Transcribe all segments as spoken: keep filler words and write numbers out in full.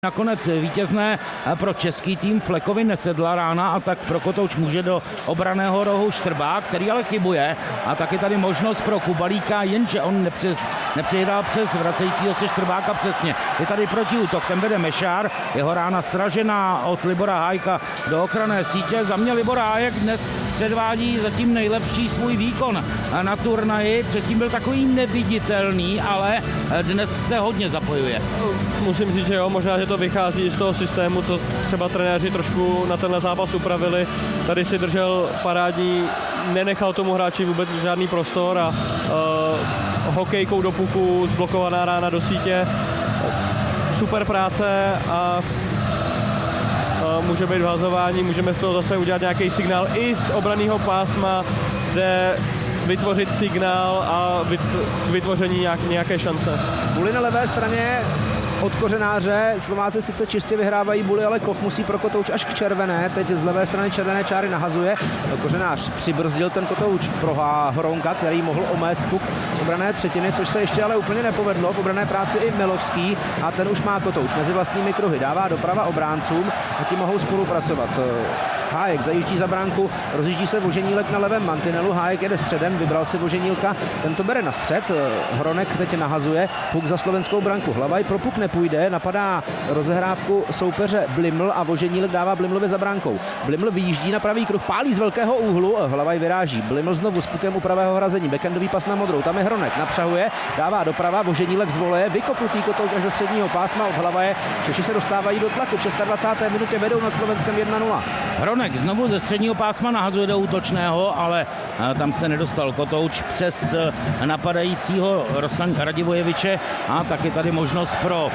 Nakonec vítězné pro český tým Flekovi nesedla rána a tak pro Kotouč může do obraného rohu Štrbák, který ale chybuje. A taky tady možnost pro Kubalíka, jenže on nepřes, nepřihrál přes vracejícího se Štrbáka přesně. Je tady protiútok, ten vede Mešár, jeho rána sražená od Libora Hájka do ochranné sítě. Za mě Libor Hájek dnes předvádí zatím nejlepší svůj výkon na turnaji. Předtím byl takový neviditelný, ale dnes se hodně zapojuje. Musím říct, že jo, možná, že to vychází z toho systému, co třeba trenéři trošku na tenhle zápas upravili. Tady si držel parádní, nenechal tomu hráči vůbec žádný prostor a uh, hokejkou do puku, zblokovaná rána do sítě. Super práce a uh, může být vhazování, můžeme z toho zase udělat nějaký signál i z obranného pásma, kde vytvořit signál a vytvoření nějak, nějaké šance. Buly na levé straně od Kořenáře, Slováci sice čistě vyhrávají buly, ale Koch musí pro Kotouč až k červené, teď z levé strany červené čáry nahazuje. Kořenář přibrzdil ten Kotouč pro Hronka, který mohl omést puk z obrané třetiny, což se ještě ale úplně nepovedlo. V obrané práci i Milovský a ten už má Kotouč mezi vlastními kruhy, dává doprava obráncům a ti mohou spolupracovat. Hájek zajíždí za bránku, rozjíždí se Voženílek na levém mantinelu, Hájek jede středem, vybral si Voženílka, ten to bere na střed, Hronek teď nahazuje, puk za slovenskou branku, Hlavaj pro puk nepůjde, napadá rozehrávku soupeře Bliml a Voženílek dává Blimlovi za bránkou. Bliml vyjíždí na pravý kruh, pálí z velkého úhlu, Hlavaj vyráží, Bliml znovu s pukem u pravého hrazení, backendový pas na modrou, tam je Hronek, napřahuje, dává doprava, Voženílek z voleje, vykopnutý Kotouč až do středního pásma od Hlavaje, Češi se dostávají do tlaku, v dvacáté šesté minutě vedou nad Slovenskem jedna nula. Hronek znovu ze středního pásma nahazuje do útočného, ale tam se nedostal Kotouč přes napadajícího Rosan Radivojeviče a taky tady možnost pro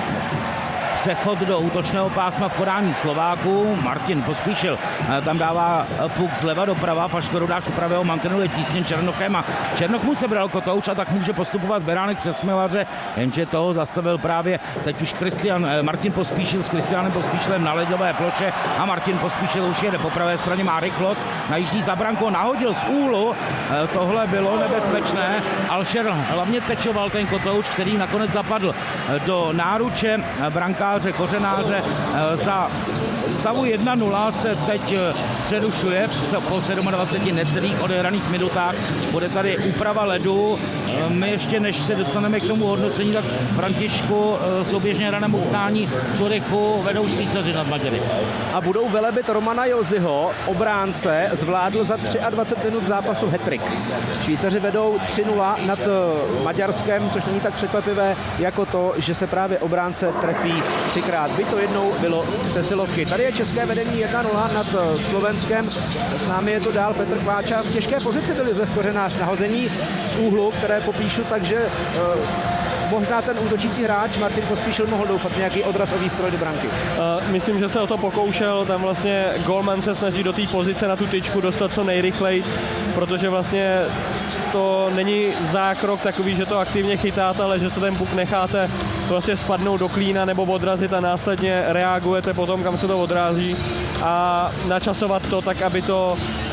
přechod do útočného pásma v podání Slováků. Martin Pospíšil tam dává puk zleva doprava, Faško Rudáš u pravého mantinelu je tísněn Černochem a Černoch mu sebral Kotouč a tak může postupovat Beránek přes Milaře, jenže toho zastavil právě teď už Kristian, Martin Pospíšil s Kristianem Pospíšilem na ledové ploče a Martin Pospíšil už jede po pravé straně, má rychlost, najíždí za brankou, nahodil z úhlu, tohle bylo nebezpečné, Alšer hlavně tečoval ten Kotouč, který nakonec zapadl do náruče branka Kořenáře. Za stavu jedna nula se teď přerušuje po dvaceti sedmi necelých odehraných minutách. Bude tady úprava ledu. My ještě než se dostaneme k tomu hodnocení, tak Františku souběžně hranému utkání Curychu vedou Švýcaři nad Maďary. A budou velebit Romana Joziho, obránce, zvládl za dvacet tři minut zápasu hat-trick. Švýcaři vedou tři nula nad Maďarskem, což není tak překvapivé jako to, že se právě obránce trefí třikrát. By to jednou bylo ze silovky. Tady je české vedení jedna nula nad Slovenskem. S námi je to dál Petr Kváča. V těžké pozici byl Josef Kořenář, nahození z úhlu, které popíšu, takže uh, možná ten útočící hráč Martin Pospíšil mohl doufat nějaký odraz o výstroj do branky. Uh, myslím, že se o to pokoušel. Tam vlastně golman se snaží do té pozice na tu tyčku dostat co nejrychleji, protože vlastně to není zákrok takový, že to aktivně chytáte, ale že se ten puk necháte vlastně spadnout do klína nebo odrazit a následně reagujete potom, kam se to odrází a načasovat to tak, aby to,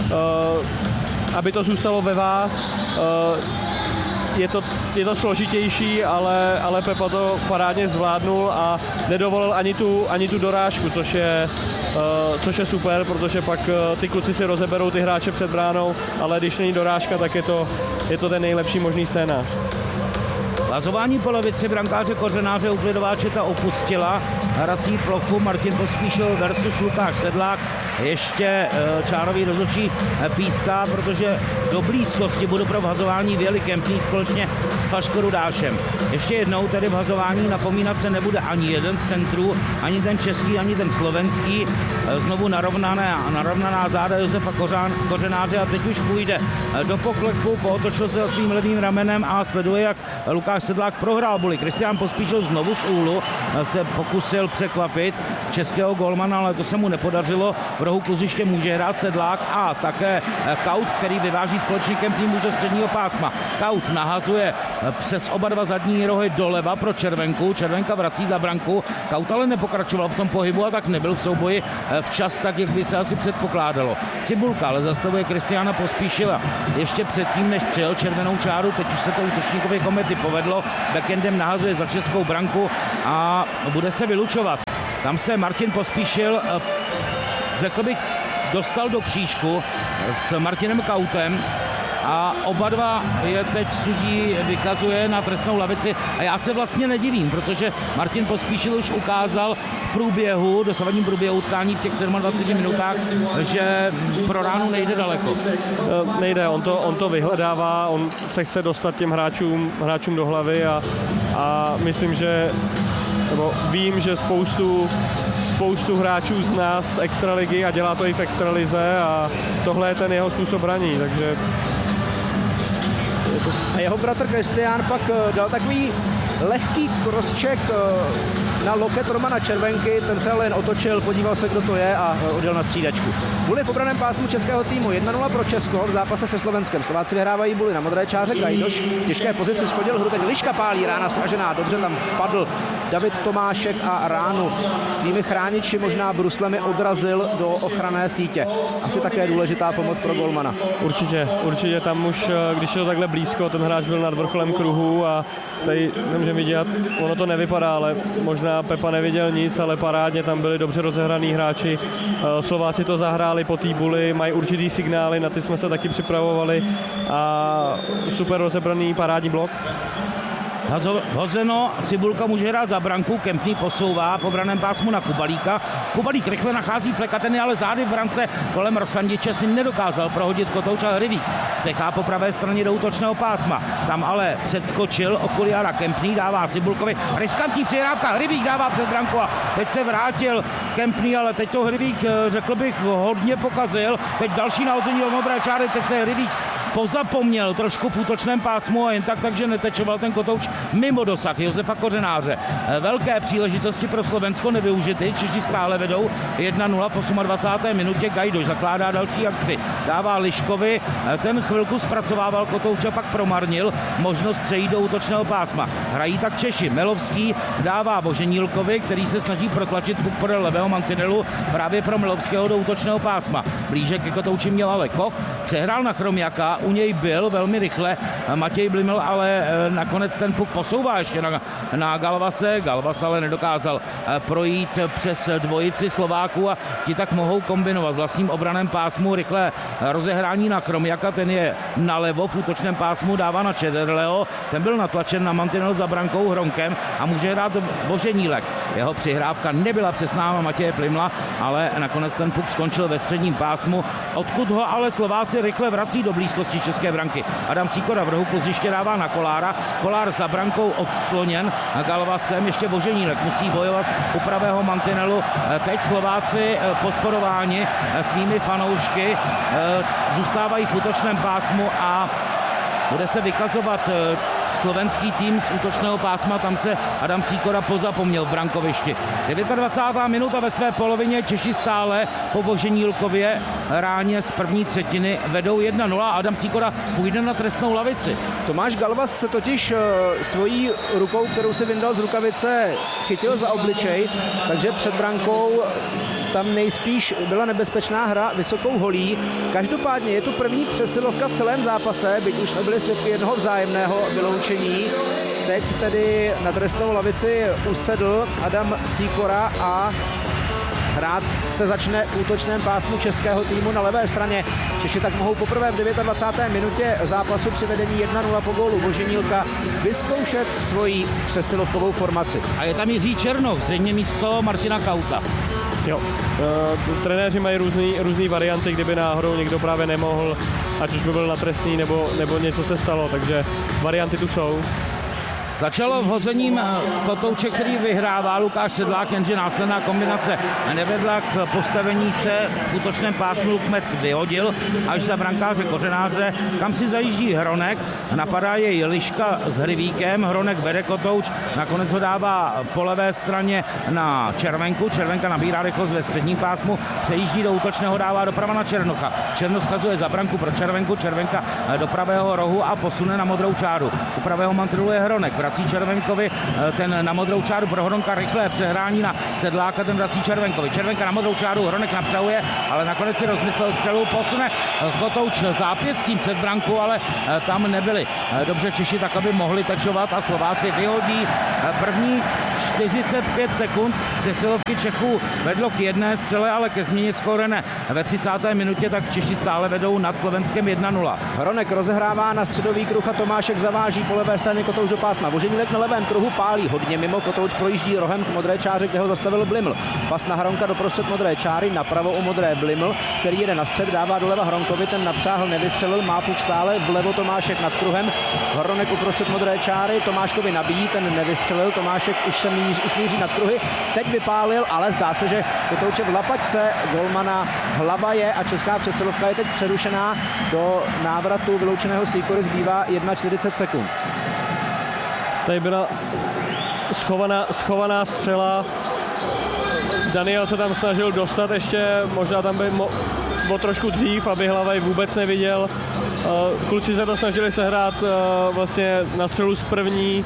uh, aby to zůstalo ve vás. Uh, Je to, je to složitější, ale, ale Pepa to parádně zvládnul a nedovolil ani tu, ani tu dorážku, což je, uh, což je super, protože pak uh, ty kluci si rozeberou ty hráče před bránou, ale když není dorážka, tak je to, je to ten nejlepší možný scénář. Vazování polovici brankáře Kořenáře uklidová četa opustila hrací plochu, Martin Pospíšil versus Lukáš Sedlák. Ještě čárový rozhodčí píská, protože do blízkosti budou pro vhazování Věli Kempný společně s Faško Rudášem. Ještě jednou tedy vhazování napomínat se nebude ani jeden z centrů, ani ten český, ani ten slovenský. Znovu narovnaná, narovnaná záda Josefa Kořán, Kořenáře a teď už půjde do pokleku, pootočil se svým levým ramenem a sleduje, jak Lukáš Sedlák prohrál buly. Kristián Pospíšil znovu z úhlu se pokusil překvapit českého golmana, ale to se mu nepodařilo. V rohu kluziště může hrát Sedlák a také Kaut, který vyváží společníkem týmu do středního pásma. Kaut nahazuje přes oba dva zadní rohy doleva pro Červenku. Červenka vrací za branku. Kaut ale nepokračoval v tom pohybu a tak nebyl v souboji včas, tak jak by se asi předpokládalo. Cibulka ale zastavuje Kristiána Pospíšila. Ještě předtím, než přijel červenou čáru, teď už se to útočníkovi Komety povedlo. Backendem nahazuje za českou branku a bude se vylučovat. Tam se Martin Pospíšil, řekl bych, dostal do křížku s Martinem Kautem a oba dva je teď sudí vykazuje na trestnou lavici a já se vlastně nedivím, protože Martin Pospíšil už ukázal v průběhu, dosavadním průběhu utkání v těch dvaceti sedmi minutách, že pro ránu nejde daleko. Nejde, on to, on to vyhledává, on se chce dostat těm hráčům, hráčům do hlavy a, a myslím, že nebo vím, že spoustu, spoustu hráčů z nás z extraligy a dělá to i v extralize a tohle je ten jeho způsob hraní, takže a jeho bratr Kristián pak dal takový lehký crosscheck na loket Romana Červenky, ten se ale jen otočil, podíval se, kdo to je a odjel na střídačku. Buly v obraném pásmu českého týmu jedna nula pro Česko v zápase se Slovenskem. Slováci vyhrávají buly na modré čáře. Gajdoš v těžké pozici schodil hru, teď Liška pálí, rána sražená, dobře tam padl David Tomášek a ránu svými chrániči možná bruslemi odrazil do ochranné sítě. Asi také důležitá pomoc pro golmana. Určitě, určitě tam už, když je to takhle blízko, ten hráč byl nad vrcholem kruhu a tady nemůžeme vidět, ono to nevypadá, ale možná Pepa neviděl nic, ale parádně tam byli dobře rozehraný hráči. Slováci to zahráli po té buli, mají určitý signály, na ty jsme se taky připravovali a super rozebraný parádní blok. Hozeno, Cibulka může hrát za branku, Kempný posouvá v obraném pásmu na Kubalíka. Kubalík rychle nachází Fleka, ten je ale zády v brance kolem Rosandiče si nedokázal prohodit Kotouč a Hryvík. Spěchá po pravé straně do útočného pásma. Tam ale předskočil Okuliara Kempný, dává Cibulkovi riskantní přihrávka, Hryvík dává před branku a teď se vrátil Kempný, ale teď to Hryvík, řekl bych, hodně pokazil. Teď další nahození do modré čáry, teď se Hryvík pozapomněl trošku v útočném pásmu a jen tak, takže netečoval ten Kotouč mimo dosah Josefa Kořenáře. Velké příležitosti pro Slovensko nevyužity, Češi stále vedou jedna nula v dvacáté osmé minutě. Gajdoš zakládá další akci, dává Liškovi, ten chvilku zpracovával Kotouč a pak promarnil možnost přejít do útočného pásma. Hrají tak Češi, Melovský dává Boženílkovi, který se snaží protlačit puk podél levého mantinelu právě pro Melovského do útočného pásma. Blíže ke Kotouči měl ale Koch, přehrál na Chromiaka, u něj byl velmi rychle Matěj Blimel, ale nakonec ten puk posouvá ještě na, na Galvase. Galvas ale nedokázal projít přes dvojici Slováků a ti tak mohou kombinovat v vlastním obraném pásmu rychle rozehrání na Chromiaka, ten je nalevo v útočném pásmu, dává na Čederleho, ten byl natlačen na mantinel za brankou Hronkem a může hrát Boženílek. Jeho přihrávka nebyla přesná Matěje Plimla, ale nakonec ten puk skončil ve středním pásmu, odkud ho ale Slováci rychle vrací do blízkosti české branky. Adam Sýkora v rohu kluziště dává na Kolára, Kolár za brankou odsloněn Galvasem, ještě Boženílek musí bojovat u pravého mantinelu. Teď Slováci podporováni svými fanoušky zůstávají v útočném pásmu a bude se vykazovat slovenský tým z útočného pásma, tam se Adam Sýkora pozapomněl v brankovišti. dvacátá devátá minuta ve své polovině, Češi stále po Boženílkově ráně z první třetiny vedou jedna nula a Adam Sýkora půjde na trestnou lavici. Tomáš Galvas se totiž uh, svojí rukou, kterou se vyndal z rukavice, chytil za obličej, takže před brankou tam nejspíš byla nebezpečná hra vysokou holí. Každopádně je tu první přesilovka v celém zápase, byť už jsme byli svědky jednoho vzájemného vyloučení. Teď tedy na trestnou lavici usedl Adam Sýkora a hrát se začne v útočném pásmu českého týmu na levé straně. Češi tak mohou poprvé v dvacáté deváté minutě zápasu při vedení jedna nula po gólu Boženílka vyzkoušet svoji přesilovkovou formaci. A je tam Jiří Černoch, zřejmě místo Martina Kauta. Jo, e, trenéři mají různý, různý varianty, kdyby náhodou někdo právě nemohl, ať už by byl na trestný, nebo, nebo něco se stalo, takže varianty tu jsou. Začalo vhozením Kotouče, který vyhrává Lukáš Sedlák, jenže následná kombinace nevedla k postavení se v útočném pásmu. Lukmec vyhodil až za brankáře Kořenáře, kam si zajíždí Hronek, napadá jej Liška s Hryvíkem, Hronek vede Kotouč, nakonec ho dává po levé straně na Červenku, Červenka nabírá rychlost ve středním pásmu, přejíždí do útočného, dává doprava na Černocha. Černoch skazuje za branku pro Červenku, Červenka do pravého rohu a posune na modrou čáru. U pravého mantinelu je Hronek. vrací Červenkovi, ten na modrou čáru pro Hronka, rychlé přehrání na Sedláka, ten vrací Červenkovi. Červenka na modrou čáru, Hronek napřahuje, ale nakonec si rozmyslel střelu, posune Kotouč zápěstím před branku, ale tam nebyli dobře Češi, tak aby mohli tačovat a Slováci vyhodí prvních čtyřicet pět sekund. Přesilovky Čechů vedlo k jedné střele, ale ke změně skóre ne. Ve třicáté minutě tak Češi stále vedou nad Slovenskem jedna nula. Hronek rozehrává na středový kruh a Tomášek zaváží po levé straně, Kotouč do pásma. Voženílek na levém kruhu pálí hodně mimo, Kotouč projíždí rohem k modré čáře, kde ho zastavil Bliml. Pas na Hronka doprostřed modré čáry, napravo u modré Bliml, který jede na střed, dává doleva Hronkovi, ten napřáhl, nevystřelil, má puk stále, vlevo Tomášek nad kruhem, Hronek uprostřed modré čáry, Tomáškovi nabíjí, ten nevystřelil, Tomášek už se míří, už míří nad kruhy, teď vypálil, ale zdá se, že Kotouč je v lapačce golmana, hlava je a česká přesilovka je teď přerušená. Do návratu vyloučeného Sýkory zbývá čtyřicet jedna sekund. Tady byla schovaná, schovaná střela. Daniel se tam snažil dostat ještě, možná tam by mo- o trošku dřív, aby Hlavaj vůbec neviděl. Kluci se to snažili sehrát vlastně na střelu z první,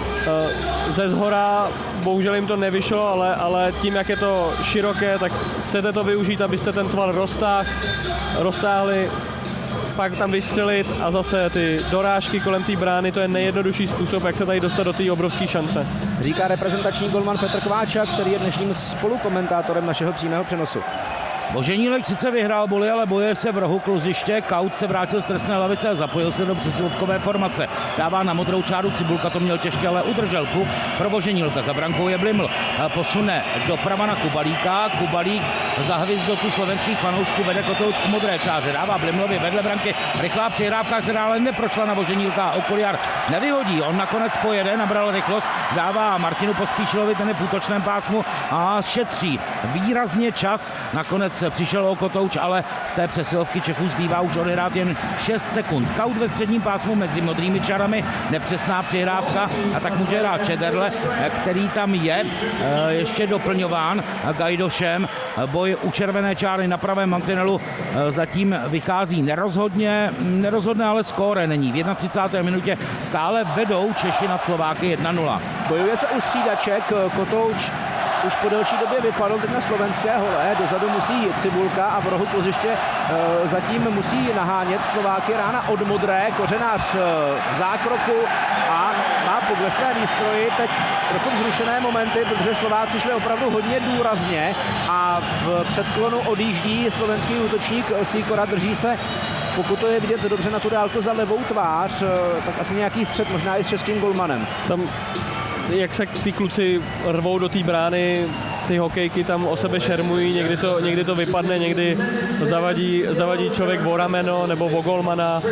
ze zhora, bohužel jim to nevyšlo, ale, ale tím, jak je to široké, tak chcete to využít, abyste ten tvar roztáhl, roztáhli, pak tam vystřelit a zase ty dorážky kolem té brány, to je nejjednodušší způsob, jak se tady dostat do té obrovské šance. Říká reprezentační golman Petr Kváča, který je dnešním spolukomentátorem našeho přímého přenosu. Boženílek sice vyhrál boli, ale boje se v rohu kluziště. Kaut se vrátil z trestné lavice a zapojil se do přesilovkové formace. Dává na modrou čáru, Cibulka to měl těžké, ale udržel puk pro Boženílka. Za brankou je Bliml. Posune doprava na Kubalíka. Kubalík za hvězdotu slovenských fanoušků vede Kotouč k modré čáře. Dává Blimlovi vedle branky. Rychlá přihrávka, která ale neprošla na Boženílka. Okuliar nevyhodí. On nakonec pojede, nabral rychlost. Dává Martinu Pospíšilovi, ten je v útočném pásmu a šetří výrazně čas. Nakonec přišel o Kotouč, ale z té přesilovky Čechů zbývá už odehrát jen šest sekund. Kaut ve středním pásmu mezi modrými čarami, nepřesná přihrávka a tak může hrát Čederle, který tam je ještě doplňován Gajdošem. Boj u červené čáry na pravém mantinelu zatím vychází nerozhodně, nerozhodné, ale skóre není. V třicáté jedné minutě stále vedou Češi nad Slováky jedna nula. Bojuje se u střídaček, Kotouč už po delší době vypadl teď na slovenské hole, dozadu musí Cibulka a v rohu kluziště e, zatím musí nahánět Slováky. Rána od modré, Kořenář e, v zákroku a má puk ve své výstroji. Teď trochu vzrušené momenty, protože Slováci šli opravdu hodně důrazně a v předklonu odjíždí slovenský útočník Sýkora, drží se, pokud to je vidět dobře na tu dálku, za levou tvář, e, tak asi nějaký střet, možná i s českým golmanem. Tam jak se ty kluci rvou do té brány, ty hokejky tam o sebe šermují, někdy to, někdy to vypadne, někdy zavadí, zavadí člověk o rameno nebo o golmana.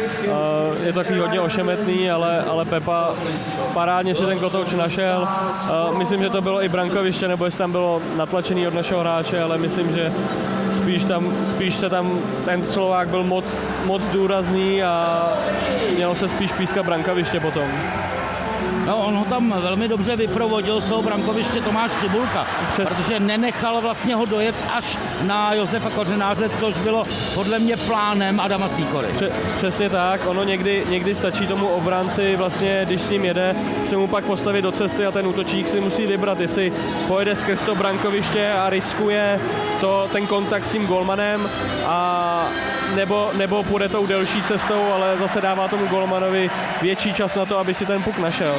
Je to takový hodně ošemetný, ale, ale Pepa parádně si ten Kotouč našel. Myslím, že to bylo i brankoviště, nebo jestli tam bylo natlačený od našeho hráče, ale myslím, že spíš, tam, spíš se tam ten Slovák byl moc, moc důrazný a mělo se spíš pískat brankoviště potom. No, on ho tam velmi dobře vyprovodil z toho brankoviště Tomáš Cibulka, Přes... protože nenechal vlastně ho dojet až na Josefa Kořenáře, což bylo podle mě plánem Adama Sýkory. Pře- přesně tak, ono někdy, někdy stačí tomu obránci, vlastně, když s ním jede, se mu pak postavit do cesty a ten útočník si musí vybrat, jestli pojede skrz to brankoviště a riskuje to, ten kontakt s tím golmanem, a nebo, nebo půjde tou delší cestou, ale zase dává tomu golmanovi větší čas na to, aby si ten puk našel.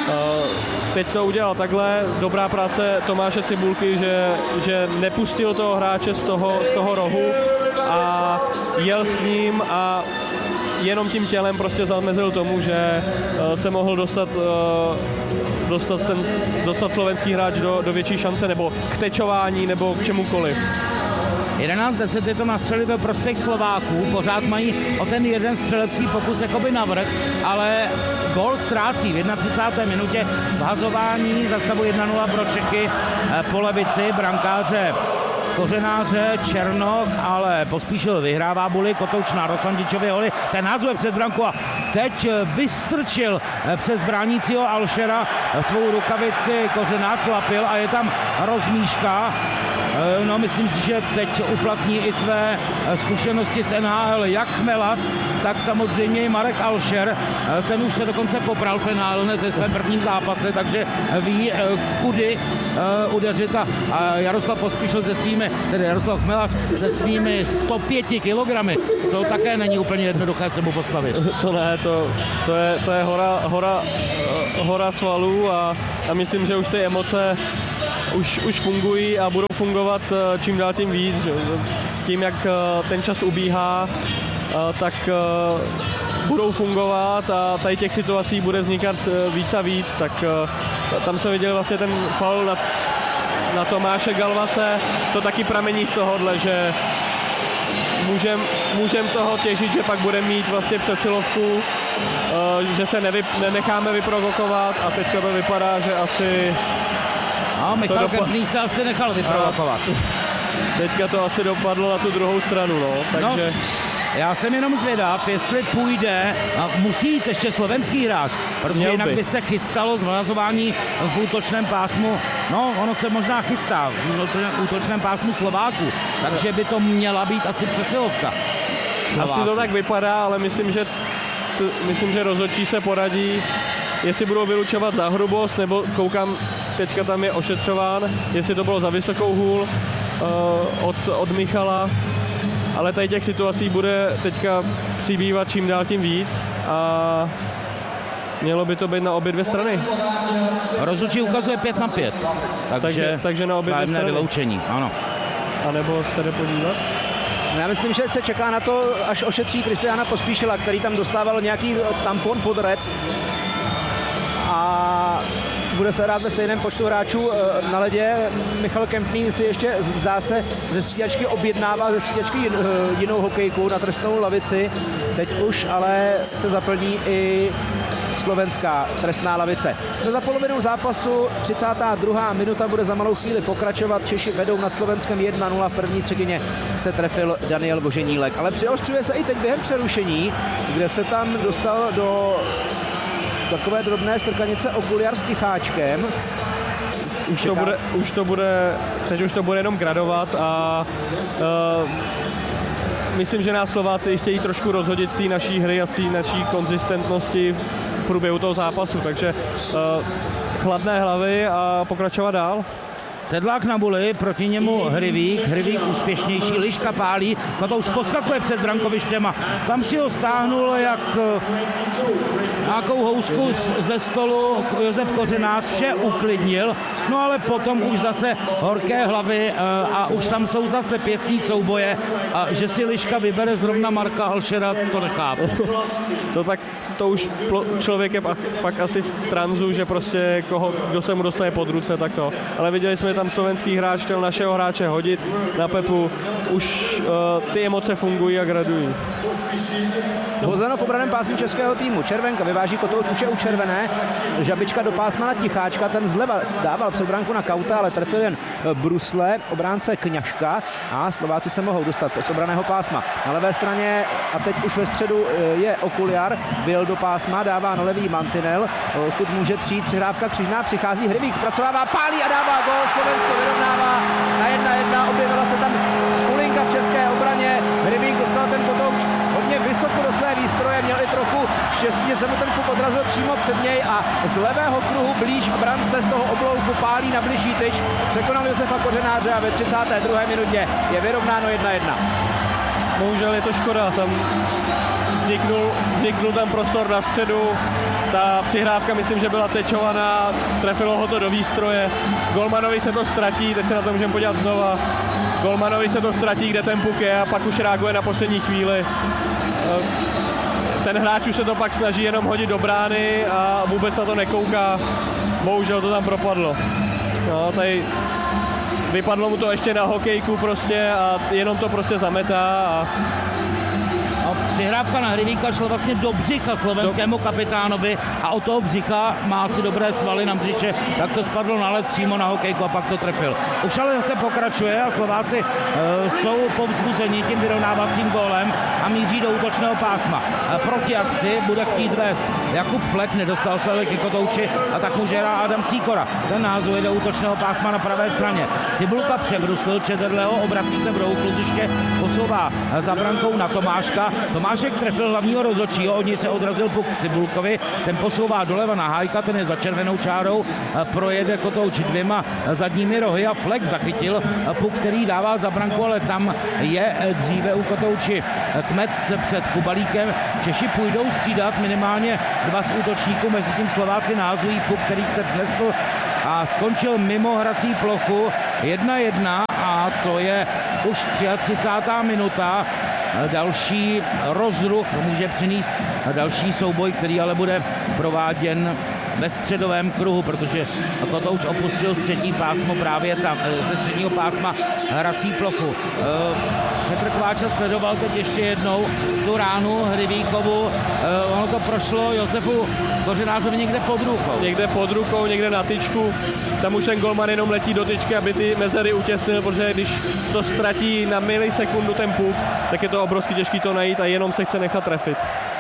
Teď to udělal takhle, dobrá práce Tomáše Cibulky, že, že nepustil toho hráče z toho, z toho rohu a jel s ním a jenom tím tělem prostě zamezil tomu, že se mohl dostat, dostat, ten, dostat slovenský hráč do, do větší šance nebo k tečování nebo k čemukoliv. jedenáct deset je to nastřelit ve prospěch Slováků, pořád mají o ten jeden střelecký pokus jakoby navrch, ale gól ztrácí v třicáté jedné minutě vhazování za stavu jedna nula pro Čechy po levici brankáře Kořenáře, Černok, ale Pospíšil vyhrává buly, Kotouč na Rosandičově holi, ten házuje před branku a teď vystrčil přes bránícího Alšera svou rukavici, Kořenář lapil a je tam rozmíška. No, myslím si, že teď uplatní i své zkušenosti z N H L, jak Chmelař, tak samozřejmě i Marek Alšer. Ten už se dokonce popral finálně ve svém prvním zápase, takže ví, kudy udeřit. A Jaroslav Pospíšil se svými, tedy Jaroslav Chmelař se svými sto pěti kilogramy, to také není úplně jednoduché se mu postavit. To ne, to, to je, to je hora, hora, hora svalů a, a myslím, že už ty emoce už, už fungují a budou fungovat čím dál tím víc. Že? Tím, jak ten čas ubíhá, tak budou fungovat a tady těch situací bude vznikat víc a víc, tak tam se viděl vlastně ten faul na, na Tomáše Galvase, to taky pramení z tohohle, že můžem, můžem toho těžit, že pak bude mít vlastně přesilovku, že se nevy, nenecháme vyprovokovat a teďka to vypadá, že asi... A Michal dopa- Kempný se asi nechal vyprovokovat. Teďka to asi dopadlo na tu druhou stranu, no, takže... No. Já jsem jenom zvědav, jestli půjde, a musí jít ještě slovenský hráč, protože jinak by se chystalo zvazování v útočném pásmu, no ono se možná chystá v útočném pásmu Slováků, takže by to měla být asi přesilovka. Asi to tak vypadá, ale myslím, že, myslím, že rozhodčí se poradí, jestli budou vylučovat za hrubost, nebo koukám, teďka tam je ošetřován, jestli to bylo za vysokou hůl uh, od, od Michala. Ale tady těch situací bude teďka přibývat čím dál tím víc a mělo by to být na obě dvě strany. Rozhodčí ukazuje pět na pět, takže, takže, takže na obě dvě strany. Vyloučení, ano. A nebo se jde podívat? Já myslím, že se čeká na to, až ošetří Kristiána Pospíšila, který tam dostával nějaký tampon pod red. A bude se hrát ve stejném počtu hráčů na ledě. Michal Kempný si ještě zdá se ze střídačky objednává ze střídačky jinou hokejku na trestnou lavici. Teď už ale se zaplní i slovenská trestná lavice. Jsme za polovinou zápasu, třicátá druhá minuta bude za malou chvíli pokračovat. Češi vedou nad Slovenskem jedna nula, v první třetině se trefil Daniel Boženílek. Ale přiostřuje se i teď během přerušení, kde se tam dostal do takové drobné strkanice Okuliar s Ticháčkem. Už to, bude, už to bude, teď už to bude jenom gradovat a uh, myslím, že nás Slováci chtějí trošku rozhodit z té naší hry a z té naší konzistentnosti v průběhu toho zápasu, takže uh, chladné hlavy a pokračovat dál. Sedlák na buli, proti němu Hrivík, Hrivík úspěšnější, Liška pálí, Kotouč poskakuje před brankovištěm a tam si ho stáhnul jak nějakou housku ze stolu Josef Kořenář, vše uklidnil, no ale potom už zase horké hlavy a už tam jsou zase pěstní souboje a že si Liška vybere zrovna Marka Alšera, to nechápu. To tak, to už člověk je pak, pak asi v tranzu, že prostě koho, kdo se mu dostane pod ruce, tak to. Ale viděli jsme tam slovenský hráč chtěl našeho hráče hodit na Pepu. Už uh, ty emoce fungují a gradují. Hozeno v obraném pásmu českého týmu. Červenka vyváží Kotouč, už je u červené. Žabička do pásma na Ticháčka, ten zleva dával před branku na Kauta, ale trefil jen brusle, obránce Kňažka a Slováci se mohou dostat z obraného pásma. Na levé straně a teď už ve středu je Okuliar, byl do pásma, dává na levý mantinel, odkud může přijít přihrávka křižná, přichází Hrivík, zpracovává, pálí a dává gól, Slovensko vyrovnává na jedna jedna, objevila se tam skulinka v české obraně, Hrivík dostal ten Kotouč hodně vysoko do své výstroje, měl i trochu štěstí, že se mu ten puk odrazil přímo před něj a z levého kruhu blíž k brance z toho oblouku pálí na bližší tyč, překonal Josefa Kořenáře a ve třicáté druhé minutě je vyrovnáno jedna jedna. Bohužel je to škoda, tam vzniknul, vzniknul tam prostor na středu, ta přihrávka myslím, že byla tečovaná, trefilo ho to do výstroje, golmanovi se to ztratí, teď se na to můžeme podívat znova, golmanovi se to ztratí, kde ten puk je a pak už reaguje na poslední chvíli. Ten hráč už se to pak snaží jenom hodit do brány a vůbec na to nekouká, bohužel to tam propadlo. No, tady vypadlo mu to ještě na hokejku prostě a jenom to prostě zametá a A přihrávka na Hrivíka šla vlastně do břicha slovenskému kapitánovi a od toho břicha má asi dobré svaly na břiše, tak to spadlo na led přímo na hokejku a pak to trefil. Už ale zase pokračuje a Slováci e, jsou povzbuzeni tím vyrovnávacím gólem a míří do útočného pásma. E, proti akci bude chtít vést Jakub Flek, nedostal se ke Kotouči a tak může hrát Adam Sýkora. Ten názvuje do útočného pásma na pravé straně. Cibulka přebruslil Čederleho, obrací se v rohu kluziště, posouvá za brankou na Tomáška. Tomáš Blážek trefil hlavního rozhodčího, od něj se odrazil puk Cibulkovi, ten posouvá doleva na Hájka, ten je za červenou čárou, projede Kotouč dvěma zadními rohy a Flek zachytil puk, který dával za branku, ale tam je dříve u Kotouči Kmec před Kubalíkem. Češi půjdou střídat minimálně dva z útočníků, mezi tím Slováci názují puk, který se vnesl a skončil mimo hrací plochu jedna jedna a to je už třicátá minuta. Další rozruch může přinést další souboj, který ale bude prováděn ve středovém kruhu, protože Kotouč opustil střední pásmo právě tam, ze středního pásma hrací plochu. Petr Kváča sledoval teď ještě jednou tu ránu Hryvíkovu. Ono to prošlo Josefu Kořenářovi někde pod rukou. Někde pod rukou, někde na tyčku. Tam už ten golman jenom letí do tyčky, aby ty mezery utěsnil, protože když to ztratí na milisekundu ten puk, tak je to obrovsky těžký to najít a jenom se chce nechat trefit.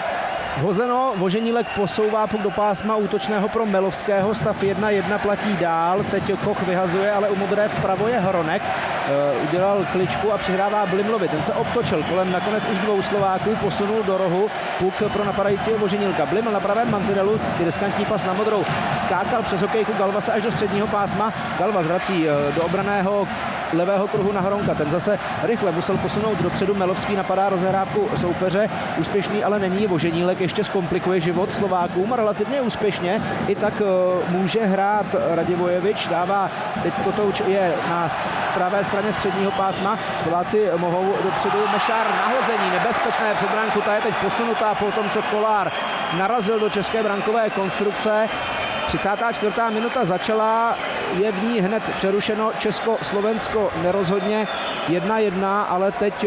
Hozeno, Voženílek posouvá puk do pásma útočného pro Melovského, stav jedna jedna platí dál, teď Koch vyhazuje, ale u modré vpravo je Hronek, e, udělal kličku a přihrává Blimlovi, ten se obtočil kolem nakonec už dvou Slováků, posunul do rohu puk pro napadajícího Voženílka. Bliml na pravém mantinelu, je riskantní pas na modrou, skákal přes hokejku Galvase až do středního pásma, Galvas vrací e, do obraného levého kruhu na Hronka, ten zase rychle musel posunout dopředu, Melovský napadá rozehrávku soupeře, úspěšný ale není, Voženílek ještě zkomplikuje život Slovákům relativně úspěšně, i tak uh, může hrát Radivojevič, dává teď Kotouč je na pravé straně středního pásma, Slováci mohou dopředu, Mešár nahození, nebezpečné před branku, ta je teď posunutá po tom, co Kolár narazil do české brankové konstrukce. třicátá čtvrtá minuta začala, je v ní hned přerušeno Česko-Slovensko nerozhodně jedna jedna, ale teď uh,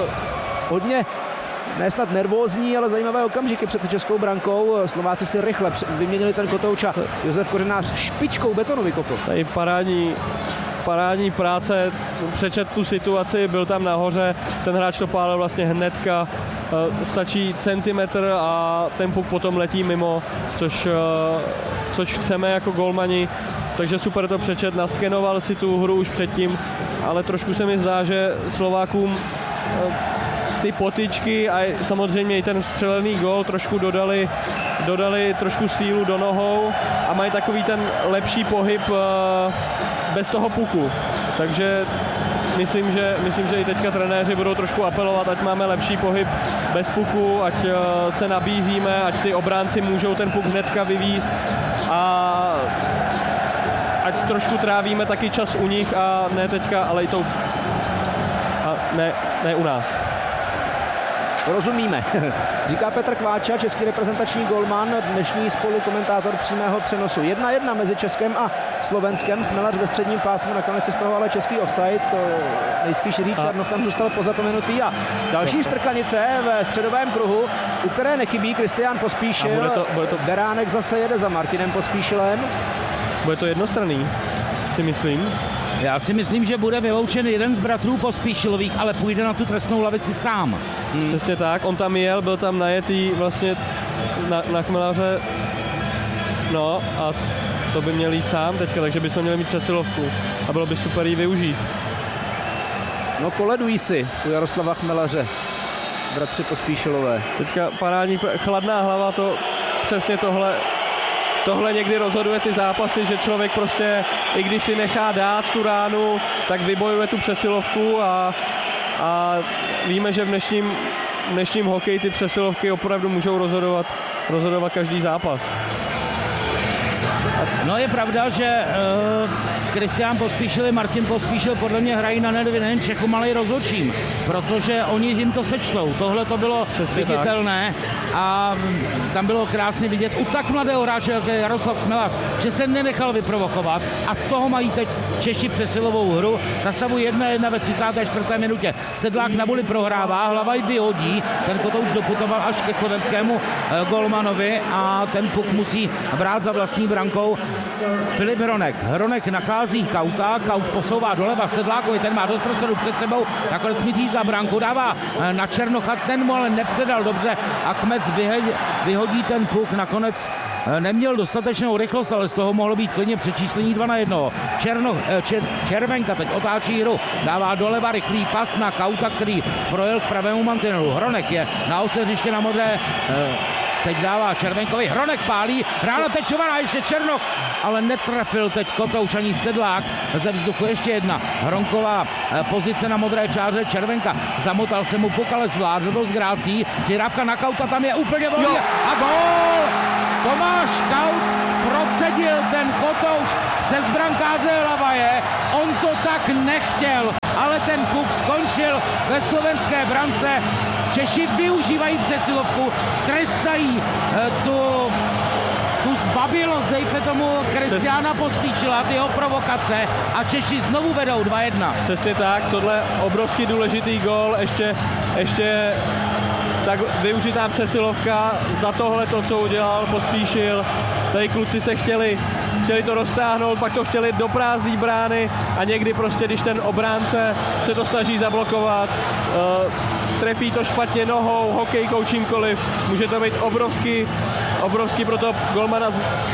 hodně ne snad nervózní, ale zajímavé okamžiky před českou brankou. Slováci si rychle vyměnili ten Kotouč a Josef Kořenář špičkou betonu vykopl. Tady parádní, parádní práce, přečet tu situaci, byl tam nahoře, ten hráč to pálil vlastně hnedka, stačí centimetr a ten puk potom letí mimo, což, což chceme jako golmani. Takže super to přečet, naskenoval si tu hru už předtím, ale trošku se mi zdá, že Slovákům ty potyčky a samozřejmě i ten střelený gól trošku dodali, dodali trošku sílu do nohou a mají takový ten lepší pohyb bez toho puku. Takže myslím, že, myslím, že i teďka trenéři budou trošku apelovat, ať máme lepší pohyb bez puku, ať se nabízíme, ať ty obránci můžou ten puk hnedka vyvízt a ať trošku trávíme taky čas u nich a ne teďka, ale i to a ne, ne u nás. Rozumíme, říká Petr Kváča, český reprezentační golman, dnešní spolukomentátor přímého přenosu. jedna jedna mezi Českem a Slovenskem, Chmelař ve středním pásmu, nakonec je z toho ale český offside, to nejspíš říct, Černov tam zůstal pozapomenutý a další strkanice ve středovém kruhu, u které nechybí Kristián Pospíšil, bude to, bude to... Beránek zase jede za Martinem Pospíšilem. Bude to jednostranný, si myslím. Já si myslím, že bude vyloučen jeden z bratrů Pospíšilových, ale půjde na tu trestnou lavici sám. Hmm. Přesně tak, on tam jel, byl tam najetý vlastně na, na Chmelaře, no a to by měl jít sám teďka, takže bychom měli mít přesilovku a bylo by super jí využít. No koledují si u Jaroslava Chmelaře, bratři Pospíšilové. Teďka parádní, chladná hlava, to přesně tohle, tohle někdy rozhoduje ty zápasy, že člověk prostě, i když si nechá dát tu ránu, tak vybojuje tu přesilovku a, a víme, že v dnešním, v dnešním hokeji ty přesilovky opravdu můžou rozhodovat, rozhodovat každý zápas. No je pravda, že Kristián uh, Pospíšil a Martin Pospíšil podle mě hrají na nervy nejen Čechům, ale i rozhodčím, protože oni jim to sečtou. Tohle to bylo přesně viditelné tak. A tam bylo krásně vidět u tak mladého hráče, jako je Jaroslav Chmelař, že se nenechal vyprovokovat a z toho mají teď Češi přesilovou hru. Za stavu jedna jedna ve třicáté čtvrté minutě. Sedlák na buli prohrává, hlava ji vyhodí, ten Kotouč doputoval až ke slovenskému uh, golmanovi a ten puk musí brát za vlastní brankou Filip Hronek. Hronek nachází Kauta, Kaut posouvá doleva Sedlákovi, ten má dost prostoru před sebou, nakonec míří za branku, dává na Černocha, ten mu ale nepředal dobře a Kmec vyhodí ten puk, nakonec neměl dostatečnou rychlost, ale z toho mohlo být klidně přečíslení dva na jedno. Černo, čer, Červenka teď otáčí hru, dává doleva rychlý pas na Kauta, který projel k pravému mantinelu. Hronek je na ose hřiště na modré, teď dává Červenkovi, Hronek pálí, rána tečovaná, ještě Černoch, ale netrefil teď Kotouč ani Sedlák, ze vzduchu ještě jedna Hronková pozice na modré čáře, Červenka zamotal se mu puk, ale zvládl to s grácí, přihrávka na Kauta, tam je úplně volně a gól! Tomáš Kaut procedil ten Kotouč přes brankáře Lavaje, on to tak nechtěl, ale ten puk skončil ve slovenské brance. Češi využívají přesilovku, trestají eh, tu, tu zbabilost, dejte tomu, Kristiána Pospíšila, ty jeho provokace a Češi znovu vedou dva jedna. Přesně tak, tohle obrovský důležitý gól, ještě, ještě tak využitá přesilovka, za tohle to, co udělal Pospíšil, tady kluci se chtěli, chtěli to roztáhnout, pak to chtěli do prázdné brány a někdy prostě, když ten obránce se to snaží zablokovat, uh, trefí to špatně nohou, hokejkou, čímkoliv, může to být obrovský, obrovský pro toho golmana,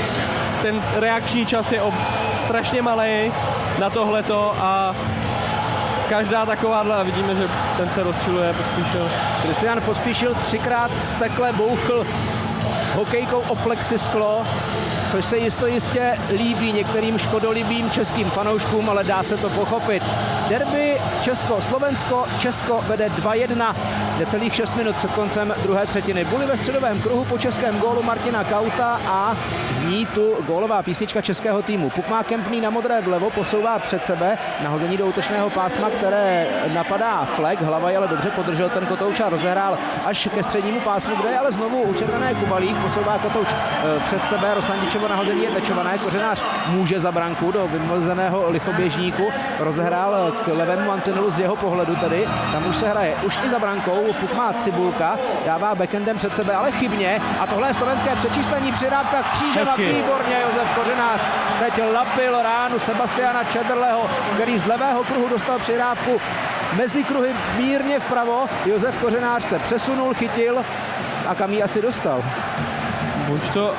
ten reakční čas je ob, strašně malý na tohleto a každá takováhle, a vidíme, že ten se rozčiluje, Pospíšil. Kristián Pospíšil třikrát vztekle bouchl hokejkou o plexisklo, což se jisto jistě líbí některým škodolibým českým fanouškům, ale dá se to pochopit. Derby Česko-Slovensko, Česko vede dva jedna, necelých šest minut před koncem druhé třetiny. Buly ve středovém kruhu po českém gólu Martina Kauta a zní tu gólová písnička českého týmu. Puk má Kempný na modré vlevo, posouvá před sebe, nahození do útočného pásma, které napadá Flek, Hlava ale dobře podržel ten Kotouč a rozehrál až ke střednímu pásmu, kde je ale znovu učervené Kubalík, posouvá Kotouč před sebe, Rosandičevo nahození je tečované, Kořenář může za branku do vymezeného lichoběžníku, rozehrál k levému mantinelu z jeho pohledu tedy, tam už se hraje už i za brankou, puk má Cibulka, dává backendem před sebe, ale chybně a tohle je slovenské přečíslení, přihrávka Křížova, výborně Josef Kořenář, teď lapil ránu Sebastiana Čedrleho, který z levého kruhu dostal přihrávku mezi kruhy mírně vpravo, Josef Kořenář se přesunul, chytil a kam ji asi dostal? Buď to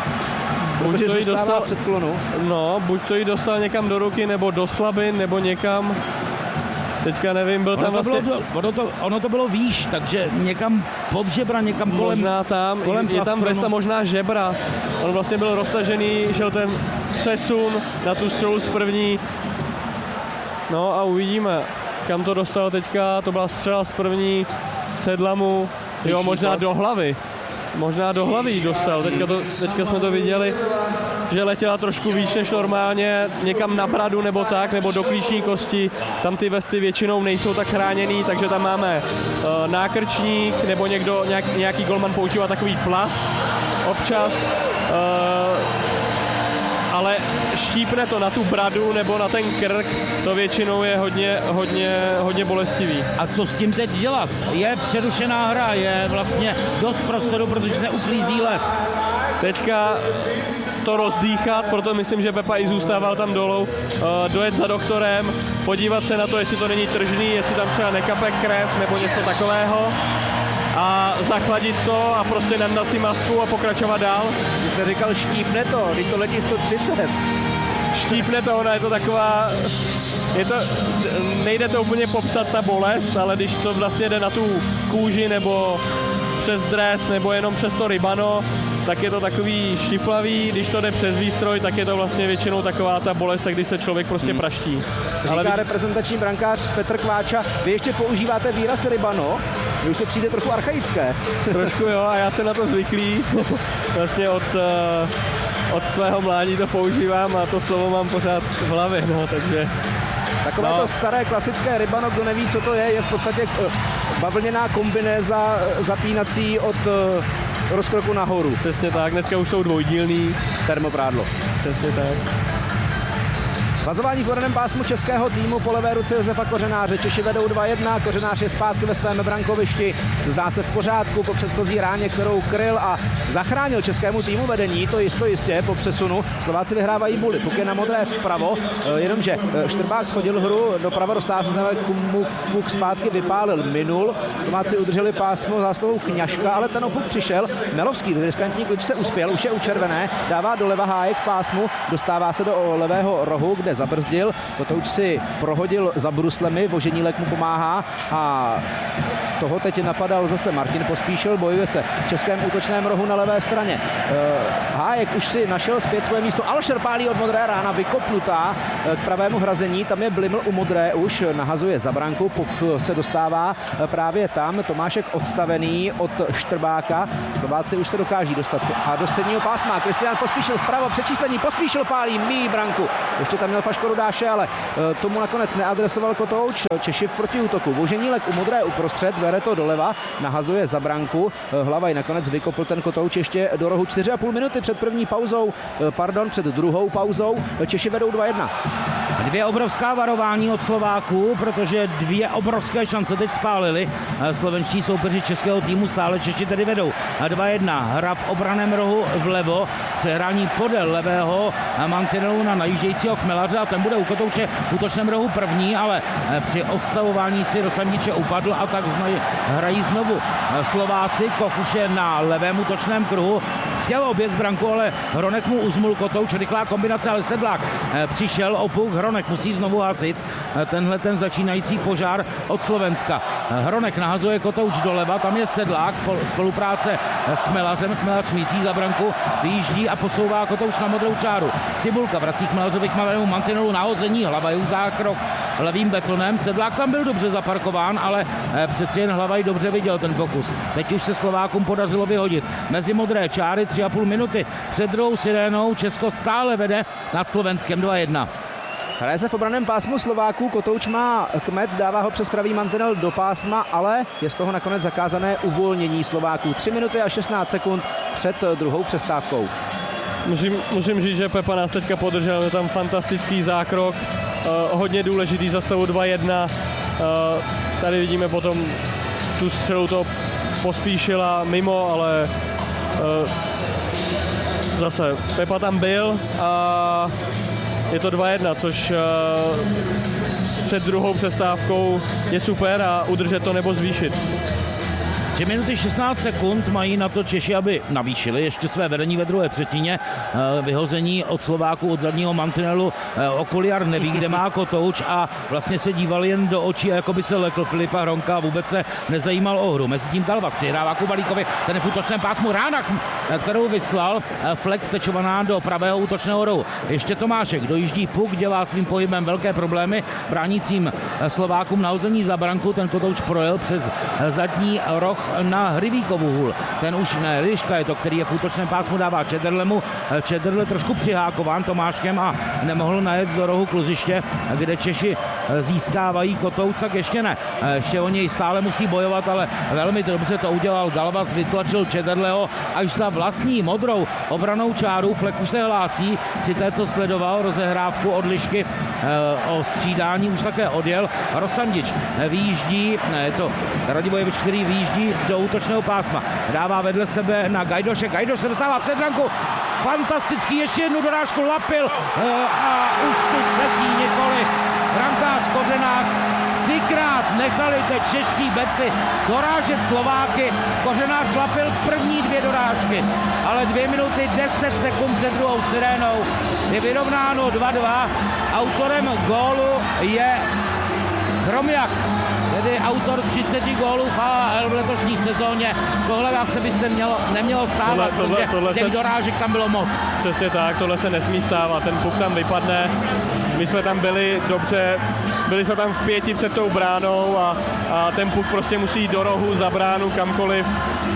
Buď to jí dostal předklonu. No, buď to jí dostal někam do ruky, nebo do slabin, nebo někam. Teďka nevím, byl ono tam to vlastně... Bylo, ono, to, ono to bylo výš, takže někam pod žebra, někam kolem... Možná tam, kolem je tam vrsta možná žebra. On vlastně byl roztažený, šel ten přesun na tu střelu z první. No a uvidíme, kam to dostal teďka. To byla střela z první, sedla mu, jo, možná do hlavy. Možná do hlavy dostal, teďka, to, teďka jsme to viděli, že letěla trošku výš než normálně, někam na bradu nebo tak, nebo do klíční kosti, tam ty vesty většinou nejsou tak chráněný, takže tam máme uh, nákrčník, nebo někdo, nějak, nějaký golman používá takový plast občas, uh, ale štípne to na tu bradu nebo na ten krk, to většinou je hodně, hodně, hodně bolestivý. A co s tím teď dělat? Je přerušená hra, je vlastně dost prostoru, protože se uklízí led. Teďka to rozdýchat, proto myslím, že Pepa i zůstával tam dolů, uh, dojet za doktorem, podívat se na to, jestli to není tržný, jestli tam třeba nekape krev nebo něco takového. A zachladit to a prostě nandat si masku a pokračovat dál. Když jste říkal štípne to, když to letí sto třicet. Štípne to, ona je to taková, je to, nejde to úplně popsat ta bolest, ale když to vlastně jde na tu kůži nebo přes dres nebo jenom přes to rybano, tak je to takový štiplavý, když to jde přes výstroj, tak je to vlastně většinou taková ta bolest, kdy se člověk prostě praští. Říká ale reprezentační brankář Petr Kváča, vy ještě používáte výraz rybano, vy už to přijde trochu archaické. Trošku jo, a já jsem na to zvyklý, vlastně od, od svého mládí to používám a to slovo mám pořád v hlavě, no, takže... Takové no. To staré klasické rybano, kdo neví, co to je, je v podstatě bavlněná kombinéza zapínací od rozkroku nahoru. Přesně tak, dneska už jsou dvojdílný. Termoprádlo. Přesně tak. Vazování v podaném pásmu českého týmu po levé ruce Josefa Kořenáře. Češi vedou dva jedna, Kořenář je zpátky ve svém brankovišti. Zdá se v pořádku po předchozí ráně, kterou kryl a zachránil českému týmu vedení, to jisto jistě po přesunu. Slováci vyhrávají buly, puk je na modré vpravo, jenomže Štrbák schodil hru doprava, dostává se puk zpátky, vypálil, minul. Slováci udrželi pásmo zásluhou Kňažka, ale ten opuk přišel. Melovský v riskantní kličce uspěl, už je u červené, dává doleva Hájek v pásmu, dostává se do levého rohu, kde zabrzdil. Kotouč si prohodil za bruslemi, Voženílek mu pomáhá a toho teď napadal zase Martin Pospíšil, bojuje se v českém útočném rohu na levé straně. Hájek už si našel zpět svoje místo, Alšer pálí od modré, rána vykopnutá k pravému hrazení, tam je Bliml u modré, už nahazuje za branku, puk se dostává právě tam, Tomášek odstavený od Štrbáka, Slováci už se dokáží dostat a do středního pásma, Kristián Pospíšil vpravo, přečíslení, Pospíšil pálí, míjí branku, ještě tam měl Faško Dáše, ale tomu nakonec neadresoval Kotouč, Češi v protiútoku, Voženílek u modré uprostřed, bere to doleva, nahazuje za branku, Hlavaj nakonec vykopl ten Kotouč ještě do rohu čtyři a půl minuty před první pauzou, pardon, před druhou pauzou, Češi vedou dva jedna. Dvě obrovská varování od Slováků, protože dvě obrovské šance teď spálili. Slovenští soupeři českého týmu, stále Češi tedy vedou dva jedna. Hra v obraném rohu vlevo, přehrání podél levého mantinelu na najíždějícího Chmelaře a ten bude u Kotouče v útočném rohu první, ale při odstavování si do Sandiče upadl a tak znají, hrají znovu Slováci. Koch už je na levém útočném kruhu. Chtěl obět branku, ale Hronek mu uzmul Kotouč, rychlá kombinace, ale Sedlák přišel o puk, Hronek musí znovu hasit tenhle ten začínající požár od Slovenska. Hronek nahazuje Kotouč doleva, tam je Sedlák, spolupráce s Chmelařem, Chmelař mísí za branku, vyjíždí a posouvá Kotouč na modrou čáru. Cibulka vrací Chmelařovi k malému mantinelu, nahození, Hlavajův zákrok levým betonem, Sedlák tam byl dobře zaparkován, ale přeci jen Hlavaj dobře viděl ten pokus. Teď už se Slovákům podařilo vyhodit mezi modré čáry, tři a půl minuty před druhou sirénou, Česko stále vede nad Slovenskem dva jedna. Hraje se v obraném pásmu Slováků, Kotouč má kmec, dává ho přes pravý mantinel do pásma, ale je z toho nakonec zakázané uvolnění Slováků. tři minuty a šestnáct sekund před druhou přestávkou. Musím, musím říct, že Pepa nás teďka podržel, je tam fantastický zákrok, uh, hodně důležitý za stavu dva jedna. Uh, tady vidíme potom tu střelu to Pospíšila mimo, ale uh, zase Pepa tam byl a je to dva jedna, což uh, před druhou přestávkou je super a udržet to nebo zvýšit. tři minuty šestnáct sekund mají na to Češi, aby navýšili ještě své vedení ve druhé třetině. Vyhození od Slováků od zadního mantinelu. Okuliar neví, kde má Kotouč a vlastně se díval jen do očí, jako by se lekl Filipa Hronka a vůbec se nezajímal o hru. Mezitím Talvak přihrává Kubalíkovi, ten je v útočném pásmu, rána, kterou vyslal, flex tečovaná do pravého útočného rohu. Ještě Tomášek dojíždí puk, dělá svým pohybem velké problémy bránícím Slovákům na hození za branku. Ten Kotouč projel přes zadní roh na Hrivíkovu hůl. Ten už ne, Liška je to, který je v útočném pásmu, dává Čederlemu. Čederle trošku přihákován Tomáškem a nemohl najet do rohu kluziště, kde Češi získávají Kotouč, tak ještě ne. Ještě o něj stále musí bojovat, ale velmi dobře to udělal Galvas, vytlačil Čederleho až za vlastní modrou obranou čáru. Flek už se hlásí, při té, co sledoval rozehrávku od Lišky o střídání, už také odjel. Rosandič vyjíždí, ne, je to Radivojevič, který vyjíždí do útočného pásma. Dává vedle sebe na Gajdoše. Gajdoš se dostává před branku. Fantastický, ještě jednu dorážku Lapil a už tu třetí nikoli. Brankář Kořenář třikrát nechali teď čeští beci dorážet Slováky. Kořenář Lapil první dvě dorážky, ale dvě minuty deset sekund před druhou sirénou je vyrovnáno dva dva. Autorem gólu je Hromiak, tedy autor třiceti gólů v H L v letošní sezóně. Tohle se by se mělo, nemělo stávat, tohle, tohle, tohle těch se... dorážek tam bylo moc. Přesně tak, tohle se nesmí stávat, ten puk tam vypadne. My jsme tam byli dobře, byli jsme tam v pěti před tou bránou a, a ten puk prostě musí jít do rohu, za bránu, kamkoliv,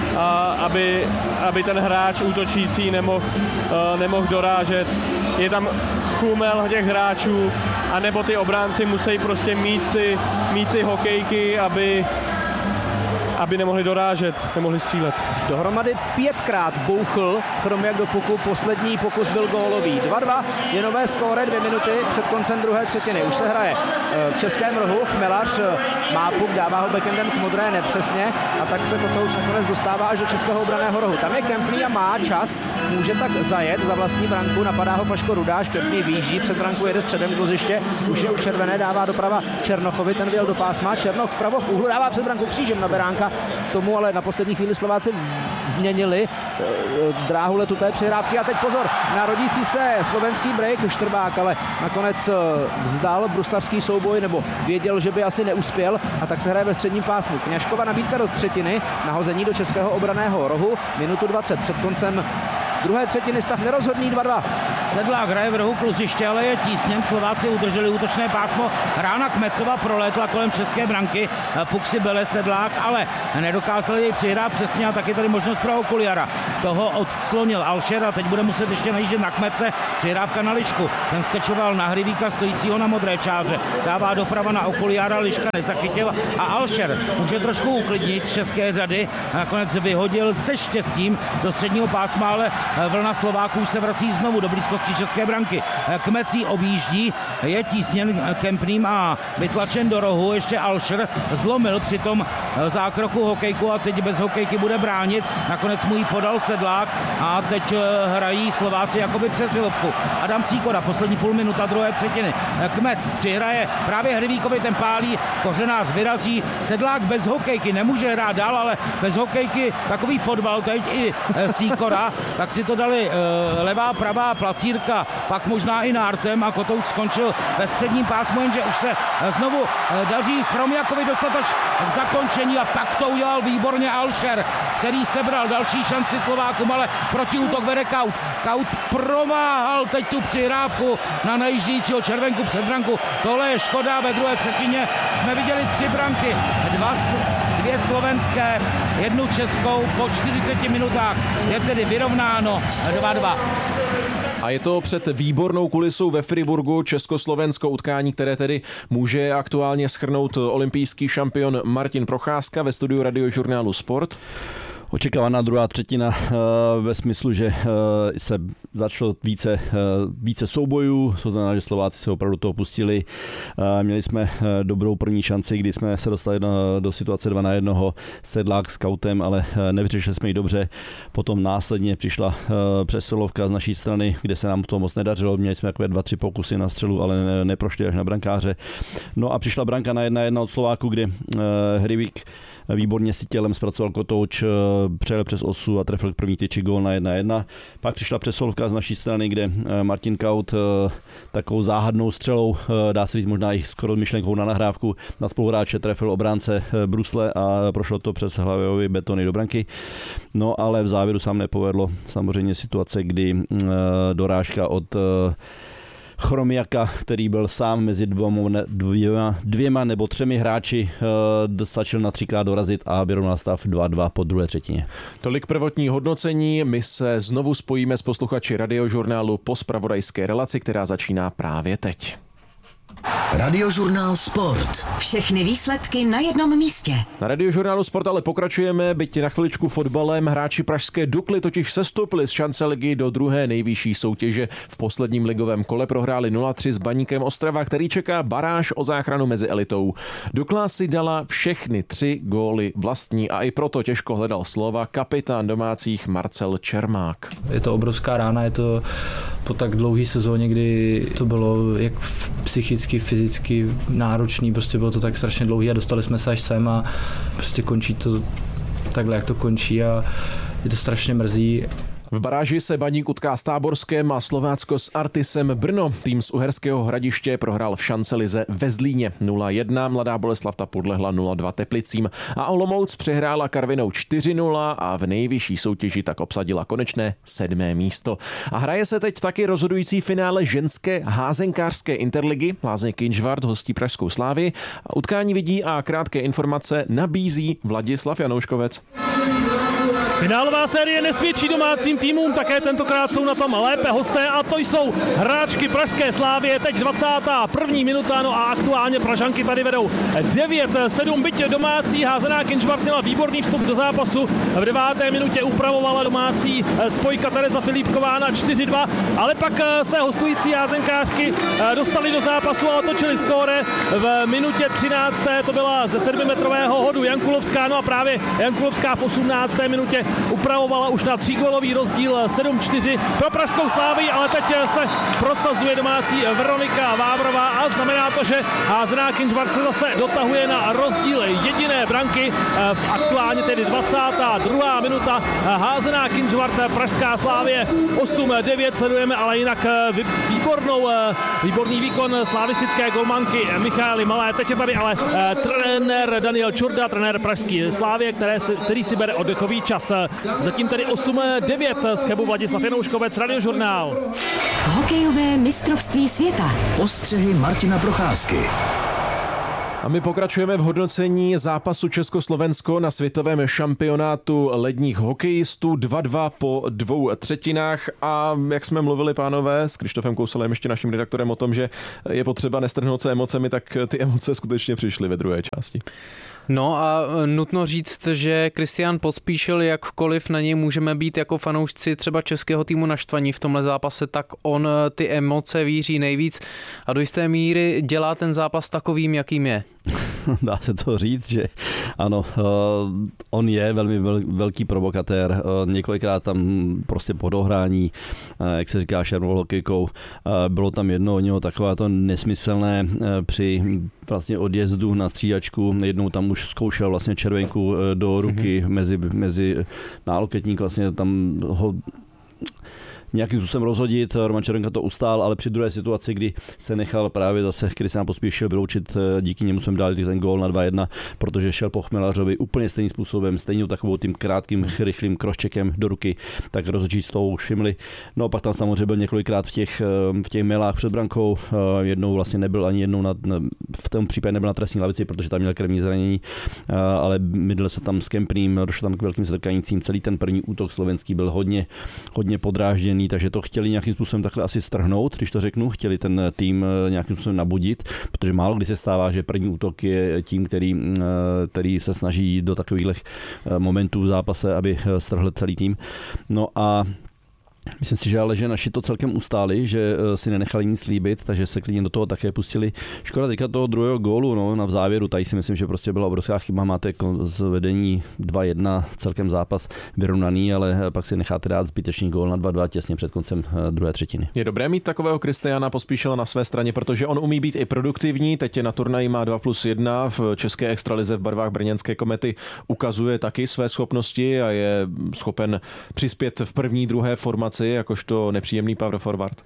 a aby, aby ten hráč útočící nemohl, uh, nemohl dorážet. Je tam chumel těch hráčů, anebo ty obránci musí prostě mít ty, mít ty hokejky, aby, aby nemohli dorážet, nemohli střílet. Dohromady pětkrát bouchl Chromiak do puku, poslední pokus byl gólový. dva dva je nové skóre, dvě minuty před koncem druhé třetiny. Už se hraje v českém rohu, Chmelař má puk, dává ho backendem k modré nepřesně a tak se Kotouč nakonec dostává až do českého obraného rohu. Tam je Kempný a má čas, může tak zajet za vlastní branku, napadá ho Paško Rudáš, Kempný výjíždí, před branku jede středem k loziště, už je u červené, dává doprava Černochovi, ten vyjel do pásma, Černoch vpravo v úhlu, dává před branku křížem na Beránka, tomu ale na poslední chvíli Slováci změnili dráhu letu té přihrávky a teď pozor na rodící se slovenský break, Štrbák ale nakonec vzdal bruslavský souboj nebo věděl, že by asi neuspěl a tak se hraje ve středním pásmu. Kňažkova nabídka do třetiny, nahození do českého obraného rohu, minutu dvacet před koncem druhé třetiny, stav nerozhodný dva dva. Sedlák hraje v rohu kluziště, ale je tísněn. Slováci udrželi útočné pásmo. Rána Kmecova prolétla kolem české branky. Puk si bele Sedlák, ale nedokázal jej přihrát přesně a taky tady možnost pro Okuliara. Toho odslonil Alšer a teď bude muset ještě najíždět na Kmece. Přihrávka na Lišku. Ten stečoval na Hrivíka stojícího na modré čáře. Dává doprava na Okuliara, Liška nezachytil a Alšer může trošku uklidnit české řady. Nakonec vyhodil se štěstím do středního pásma, ale vlna Slováků se vrací znovu do blízkosti české branky. Kmecí objíždí, je tísněn Kempným a vytlačen do rohu. Ještě Alšer zlomil při tom zákroku hokejku a teď bez hokejky bude bránit. Nakonec mu ji podal Sedlák a teď hrají Slováci jakoby přesilovku. Adam Sýkora, poslední půl minuta druhé třetiny. Kmec přihraje právě Hrivíkovi, ten pálí, Kořenář vyrazí, Sedlák bez hokejky, nemůže hrát dál, ale bez hokejky takový fotbal teď i Sýkora, tak si to dali levá, pravá placírka, pak možná i nártem a Kotouč skončil ve středním pásmu, jenže už se znovu daří Chromiakovi dostat až k zakončení a pak to udělal výborně Alšer, který sebral další šanci Slovákům, ale protiútok vede Kaut. Kaut promáhal teď tu přihrávku na najíždějícího červenku před branku. Tohle je škoda, ve druhé třetině jsme viděli tři branky, dva, dvě slovenské, jednu českou po čtyřiceti minutách. Je tedy vyrovnáno dva dva. A je to před výbornou kulisou ve Friburgu, československo utkání, které tedy může aktuálně shrnout olympijský šampion Martin Procházka ve studiu Radiožurnálu Sport. Očekávaná druhá třetina ve smyslu, že se začalo více, více soubojů, to znamená, že Slováci se opravdu toho pustili. Měli jsme dobrou první šanci, kdy jsme se dostali do situace dva na jednoho, Sedlák s Kautem, ale nevyřešili jsme ji dobře. Potom následně přišla přesilovka z naší strany, kde se nám to moc nedařilo. Měli jsme takové dva, tři pokusy na střelu, ale neprošli až na brankáře. No a přišla branka na jedna jedna od Slováku, kdy Hrivík výborně si tělem zpracoval Kotouč, přejel přes osu a trefil první tyči, gól na jedna jedna. Pak přišla přesilovka z naší strany, kde Martin Kaut takovou záhadnou střelou, dá se říct možná i skoro myšlenkou na nahrávku, na spoluhráče trefil obránce Brusle a prošlo to přes hlavové betony do branky. No ale v závěru sám nepovedlo. Samozřejmě situace, kdy dorážka od Chromiaka, který byl sám mezi dvěma, dvěma, dvěma nebo třemi hráči, dostačil na třikrát dorazit a vyrovnal stav dva dva po druhé třetině. Tolik prvotní hodnocení. My se znovu spojíme s posluchači Radiožurnálu po zpravodajské relaci, která začíná právě teď. Radiožurnál Sport. Všechny výsledky na jednom místě. Na Radiožurnálu Sport ale pokračujeme, byť na chviličku fotbalem. Hráči pražské Dukly totiž sestoupili z šance ligy do druhé nejvyšší soutěže. V posledním ligovém kole prohráli nula tři s Baníkem Ostrava, který čeká baráž o záchranu mezi elitou. Dukla si dala všechny tři góly vlastní a i proto těžko hledal slova kapitán domácích Marcel Čermák. Je to obrovská rána, je to po tak dlouhé sezóně, kdy to bylo jak psychicky, fyzicky náročný, prostě bylo to tak strašně dlouhý a dostali jsme se až sem a prostě končí to takhle, jak to končí a je to strašně mrzí. V baráži se Baník utká s Táborskem a Slovácko s Artisem Brno. Tým z Uherského Hradiště prohrál v šancelize ve Zlíně nula jedna, Mladá Boleslav ta podlehla nula dva Teplicím a Olomouc přehrála Karvinou čtyři nula a v nejvyšší soutěži tak obsadila konečné sedmé místo. A hraje se teď taky rozhodující finále ženské házenkářské interligy. Lázeň Kynžvart hostí pražskou Slávy. A utkání vidí a krátké informace nabízí Vladislav Janouškovec. Finálová série nesvědčí domácím týmům, také tentokrát jsou na tom lépe hosté a to jsou hráčky pražské Slávie. Teď dvacátá první minuta, no a aktuálně Pražanky tady vedou devět sedm, byť domácí házená Kinžvart měla výborný vstup do zápasu. V deváté minutě upravovala domácí spojka Tereza Filipková na čtyři dva, ale pak se hostující házenkářky dostali do zápasu a otočili skóre. V minutě třinácté to byla ze sedmimetrového hodu Jankulovská, no a právě Jankulovská v osmnácté minutě upravovala už na třígólový rozdíl sedm čtyři pro pražskou Slávii, ale teď se prosazuje domácí Veronika Vávrová a znamená to, že házená Kinžvart se zase dotahuje na rozdíl jediné branky. Aktuálně tedy dvacátá druhá minuta, házená Kinžvart, pražská Slávie osm devět, sledujeme ale jinak výbornou, výborný výkon slavistické golmanky Michaely Malé. Teď je tady ale trenér Daniel Čurda, trenér pražský Slávie, které si, který si bere oddechový čas. Zatím tedy osm devět z Chebu Vladislav Janouškovec, Radiožurnál. Hokejové mistrovství světa. Postřehy Martina Procházky. A my pokračujeme v hodnocení zápasu Československo na světovém šampionátu ledních hokejistů dva dva po dvou třetinách a jak jsme mluvili, pánové, s Krištofem Kouselem, ještě naším redaktorem, o tom, že je potřeba nestrhnout se emocemi, tak ty emoce skutečně přišly ve druhé části. No a nutno říct, že Kristián Pospíšil, jakkoliv na něj můžeme být jako fanoušci třeba českého týmu naštvaní v tomhle zápase, tak on ty emoce víří nejvíc a do jisté míry dělá ten zápas takovým, jakým je. Dá se to říct, že ano, on je velmi velký provokatér, několikrát tam prostě po dohrání, jak se říká, šermol hokejkou, bylo tam jedno od něho takové to nesmyslné při vlastně odjezdu na střídačku, jednou tam už zkoušel vlastně červenku do ruky mm-hmm. mezi, mezi náloketník, vlastně tam ho nějakým způsobem rozhodit, Roman Červenka to ustál, ale při druhé situaci, kdy se nechal právě zase Kristián Pospíšil vyloučit, díky němu jsme dali ten gól na dva jedna, protože šel po Chmelařovi úplně stejným způsobem, stejnou takovou tím krátkým, rychlým crosscheckem do ruky, tak rozhodčí z toho už všimli. No pak tam samozřejmě byl několikrát v těch, v těch milách před brankou, jednou vlastně nebyl ani jednou na, v tom případě nebyl na trestní lavici, protože tam měl krevní zranění, ale mydl se tam s Kempným, došlo tam k velkým zrkanicím, celý ten první útok slovenský byl hodně, hodně podrážděný, takže to chtěli nějakým způsobem takhle asi strhnout, když to řeknu, chtěli ten tým nějakým způsobem nabudit, protože málo kdy se stává, že první útok je tím, který, který se snaží do takových momentů v zápase, aby strhl celý tým. No a myslím si, že ale že naši to celkem ustáli, že si nenechali nic líbit, takže se klidně do toho také pustili. Škoda teďka toho druhého gólu, no, na v závěru, tady si myslím, že prostě byla obrovská chyba, máte z vedení dva jedna celkem zápas vyrovnaný, ale pak si necháte dát zbytečný gól na dva dva těsně před koncem druhé třetiny. Je dobré mít takového Kristiána Pospíšila na své straně, protože on umí být i produktivní, teď je na turnaji má dva plus jedna, v české extralize v barvách brněnské Komety ukazuje taky své schopnosti a je schopen přispět v první, druhé formaci jakožto nepříjemný power forward.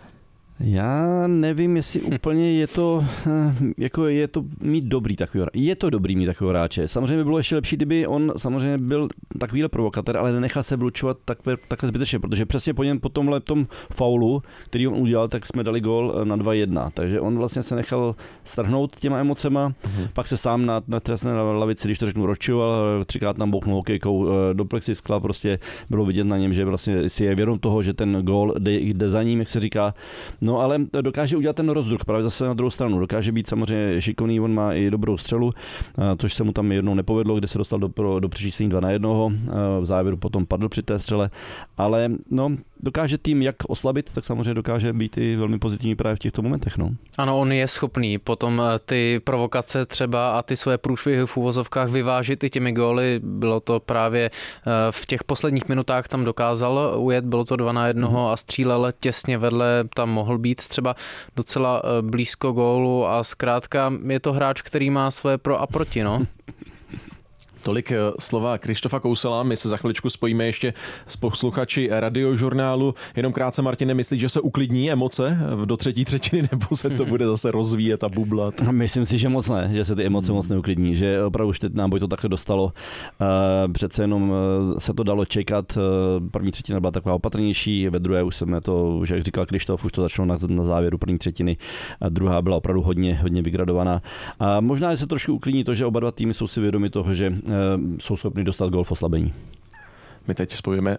Já nevím, jestli úplně je to, jako je to mít dobrý takový, je to dobrý mít takového hráče. Samozřejmě by bylo ještě lepší, kdyby on samozřejmě byl takovýhle provokatér, ale nenechal se vlučovat takhle, takhle zbytečně, protože přesně po něm po tomhle tom faulu, který on udělal, tak jsme dali gól na dva jedna. Takže on vlastně se nechal strhnout těma emocema, mm-hmm. pak se sám na, na trestné lavici, když to řeknu, rozčivoval, třikrát tam bouchnul hokejkou do plexiskla, prostě bylo vidět na něm, že vlastně si je vědom toho, že ten gól jde, jde za ním, jak se říká. No ale dokáže udělat ten rozdruh právě zase na druhou stranu. Dokáže být samozřejmě šikovný, on má i dobrou střelu, což se mu tam jednou nepovedlo, kde se dostal do, do přečíslení dva na jednoho. V závěru potom padl při té střele, ale no, dokáže tým jak oslabit, tak samozřejmě dokáže být i velmi pozitivní právě v těchto momentech. No. Ano, on je schopný potom ty provokace třeba a ty své průšvihy v úvozovkách vyvážit i těmi góly. Bylo to právě v těch posledních minutách tam dokázal ujet, bylo to dva na jednoho a střílel těsně vedle, tam mohl být třeba docela blízko gólu a zkrátka je to hráč, který má své pro a proti, no. Tolik slova Krištofa Kousela, my se za chviličku spojíme ještě s posluchači Radiožurnálu. Jenom krátce, Martine, myslíš, že se uklidní emoce do třetí třetiny, nebo se to bude zase rozvíjet a bublat? Myslím si, že moc ne, že se ty emoce moc neuklidní, že opravdu už teď náboj to takhle dostalo. Přece jenom se to dalo čekat, první třetina byla taková opatrnější, ve druhé už jsme to, už jak říkal Krištof, už to začalo na, na závěru první třetiny, a druhá byla opravdu hodně, hodně vygradovaná. A možná, že se trošku uklidní to, že oba dva týmy jsou si vědomi toho, že jsou schopni dostat gól v oslabení. My teď spojíme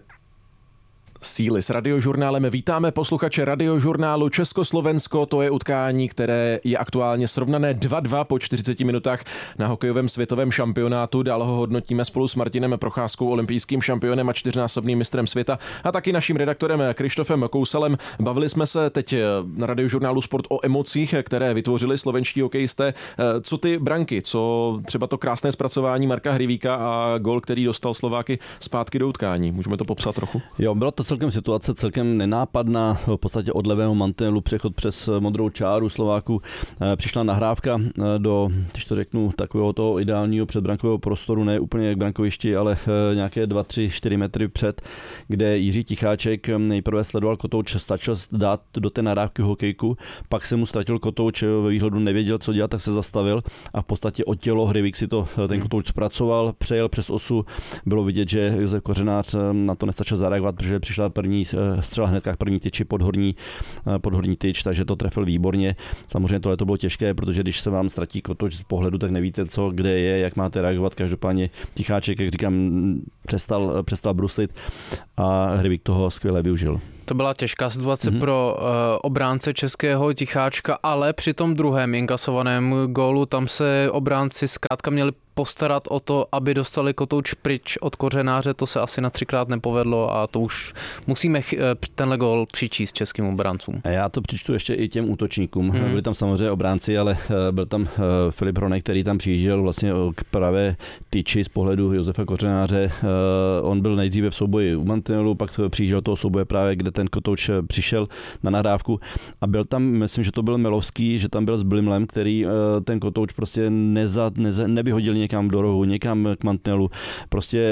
síly s Radiožurnálem. Vítáme posluchače Radiožurnálu Československo. To je utkání, které je aktuálně srovnané dva dva po čtyřiceti minutách na hokejovém světovém šampionátu. Dál ho hodnotíme spolu s Martinem Procházkou, olympijským šampionem a čtyřnásobným mistrem světa, a taky naším redaktorem Krištofem Kouselem. Bavili jsme se teď na Radiožurnálu Sport o emocích, které vytvořili slovenští hokejisté. Co ty branky, co třeba to krásné zpracování Marka Hrivíka a gól, který dostal Slováky zpátky do utkání. Můžeme to popsat trochu? Jo, bylo to celkem situace celkem nenápadná, v podstatě od levého mantinelu přechod přes modrou čáru Slováků. Přišla nahrávka do, když to řeknu, takového toho ideálního předbrankového prostoru, ne úplně k brankovišti, ale nějaké dva, tři, čtyři metry před, kde Jiří Ticháček nejprve sledoval kotouč, stačil dát do té nahrávky hokejku, pak se mu ztratil kotouč, ve výhledu nevěděl, co dělat, tak se zastavil a v podstatě od tělo Hrivík si to ten kotouč zpracoval, přejel přes osu. Bylo vidět, že Josef Kořenář na to nestačil zareagovat, protože přišla první střela hnedka první tyči pod horní, pod horní tyč, takže to trefil výborně. Samozřejmě tohle to bylo těžké, protože když se vám ztratí kotouč z pohledu, tak nevíte, co kde je, jak máte reagovat. Každopádně Ticháček, jak říkám, přestal, přestal bruslit a Hrivík toho skvěle využil. To byla těžká situace mm-hmm. pro uh, obránce českého Ticháčka, ale při tom druhém inkasovaném gólu tam se obránci zkrátka měli postarat o to, aby dostali kotouč pryč od Kořenáře. To se asi na třikrát nepovedlo a to už musíme ch- tenhle gól přičíst českým obráncům. A já to přičtu ještě i těm útočníkům. Mm-hmm. Byli tam samozřejmě obránci, ale byl tam Filip Hronek, který tam přijížděl vlastně k pravé tyči z pohledu Josefa Kořenáře. On byl nejdříve v souboji u mantinelu, pak přijížděl toho souboje právě, kde ten kotouč přišel na nahrávku a byl tam, myslím, že to byl Melovský, že tam byl s Blimlem, který ten kotouč prostě neza, neza, nevyhodil někam do rohu, někam k mantinelu. Prostě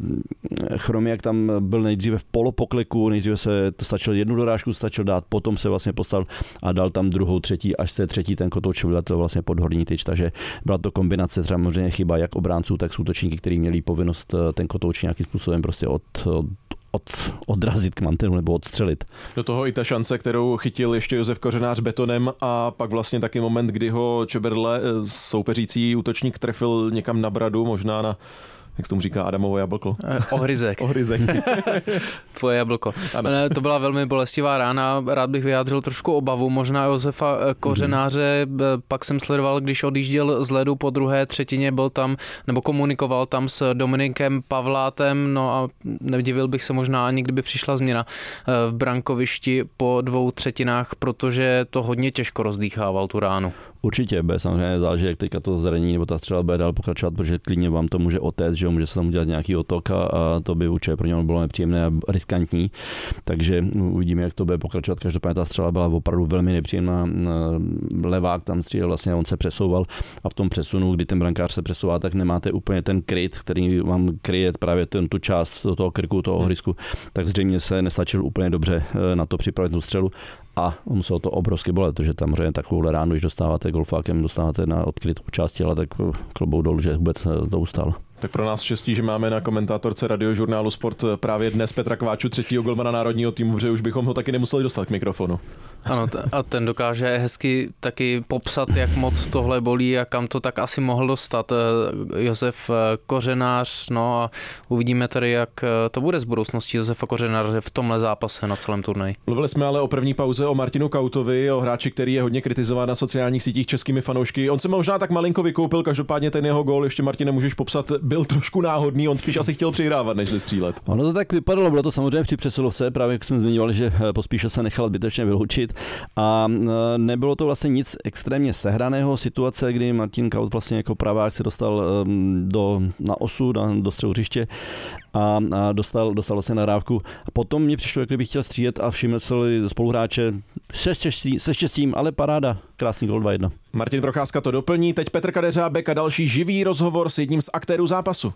Chromiak tam byl nejdříve v polopokliku, nejdříve se to stačil jednu dorážku, stačil dát, potom se vlastně postavil a dal tam druhou, třetí, až se třetí ten kotouč vyletěl vlastně pod horní tyč, takže byla to kombinace třeba možná chyba jak obránců, tak útočníky, kteří měli povinnost ten kotouč nějakým způsobem prostě od, od Od, odrazit k mantelu nebo odstřelit. Do toho i ta šance, kterou chytil ještě Josef Kořenář betonem a pak vlastně taky moment, kdy ho Čeberle, soupeřící útočník, trefil někam na bradu, možná na, jak se tomu říká, Adamovo jablko. Ohryzek. Ohryzek. Tvoje jablko. Ne, to byla velmi bolestivá rána. Rád bych vyjádřil trošku obavu. Možná Josefa Kořenáře. Mm-hmm. Pak jsem sledoval, když odjížděl z ledu po druhé třetině, byl tam, nebo komunikoval tam s Dominikem Pavlátem, no a nedivil bych se možná ani, kdyby přišla změna v brankovišti po dvou třetinách, protože to hodně těžko rozdýchával tu ránu. Určitě, bude samozřejmě záleží, jak teďka to zranění nebo ta střela bude dál pokračovat, protože klidně vám to může otéct, že může se tam udělat nějaký otok a, a to by určitě pro něj bylo nepříjemné a riskantní. Takže uvidíme, jak to bude pokračovat. Každopádně ta střela byla opravdu velmi nepříjemná. Levák tam střílel, vlastně on se přesouval a v tom přesunu, kdy ten brankář se přesouvá, tak nemáte úplně ten kryt, který vám kryje právě ten, tu část toho krku, toho ohrysku, tak zřejmě se nestačil úplně dobře na to připravit tu střelu. A muselo to obrovsky bolet, protože tam možná takovou ránu, když dostáváte golfákem, dostáváte na odkrytou část těla, tak klobouk dolů, že vůbec to ustál. Tak pro nás štěstí, že máme na komentátorce Radiožurnálu Sport právě dnes Petra Kváču, třetího golmana národního týmu, protože už bychom ho taky nemuseli dostat k mikrofonu. Ano, a ten dokáže hezky taky popsat, jak moc tohle bolí a kam to tak asi mohl dostat Josef Kořenář. No a uvidíme tady, jak to bude z budoucností Josefa Kořenáře v tomhle zápase na celém turnaji. Mluvili jsme ale o první pauze o Martinu Kautovi, o hráči, který je hodně kritizován na sociálních sítích českými fanoušky. On se možná tak malinko vykoupil, každopádně ten jeho gól, ještě Martine, můžeš popsat, byl trošku náhodný, on spíš asi chtěl přihrávat, než střílet. Ono to tak vypadalo, bylo to samozřejmě při přesilovce, právě jak jsme zmiňovali, že Pospíšil se nechal zbytečně vyloučit a nebylo to vlastně nic extrémně sehraného. Situace, kdy Martin Kaut vlastně jako pravák se dostal do, na osu, do středu hřiště a, a dostal, dostal vlastně nahrávku. A potom mě přišlo, jak kdyby chtěl střílet a všiml se spoluhráče se štěstím, se štěstím, ale paráda. Krásný gól dva jedna. Martin Procházka to doplní, teď Petr Kadeřábek a další živý rozhovor s jedním z aktérů zápasu.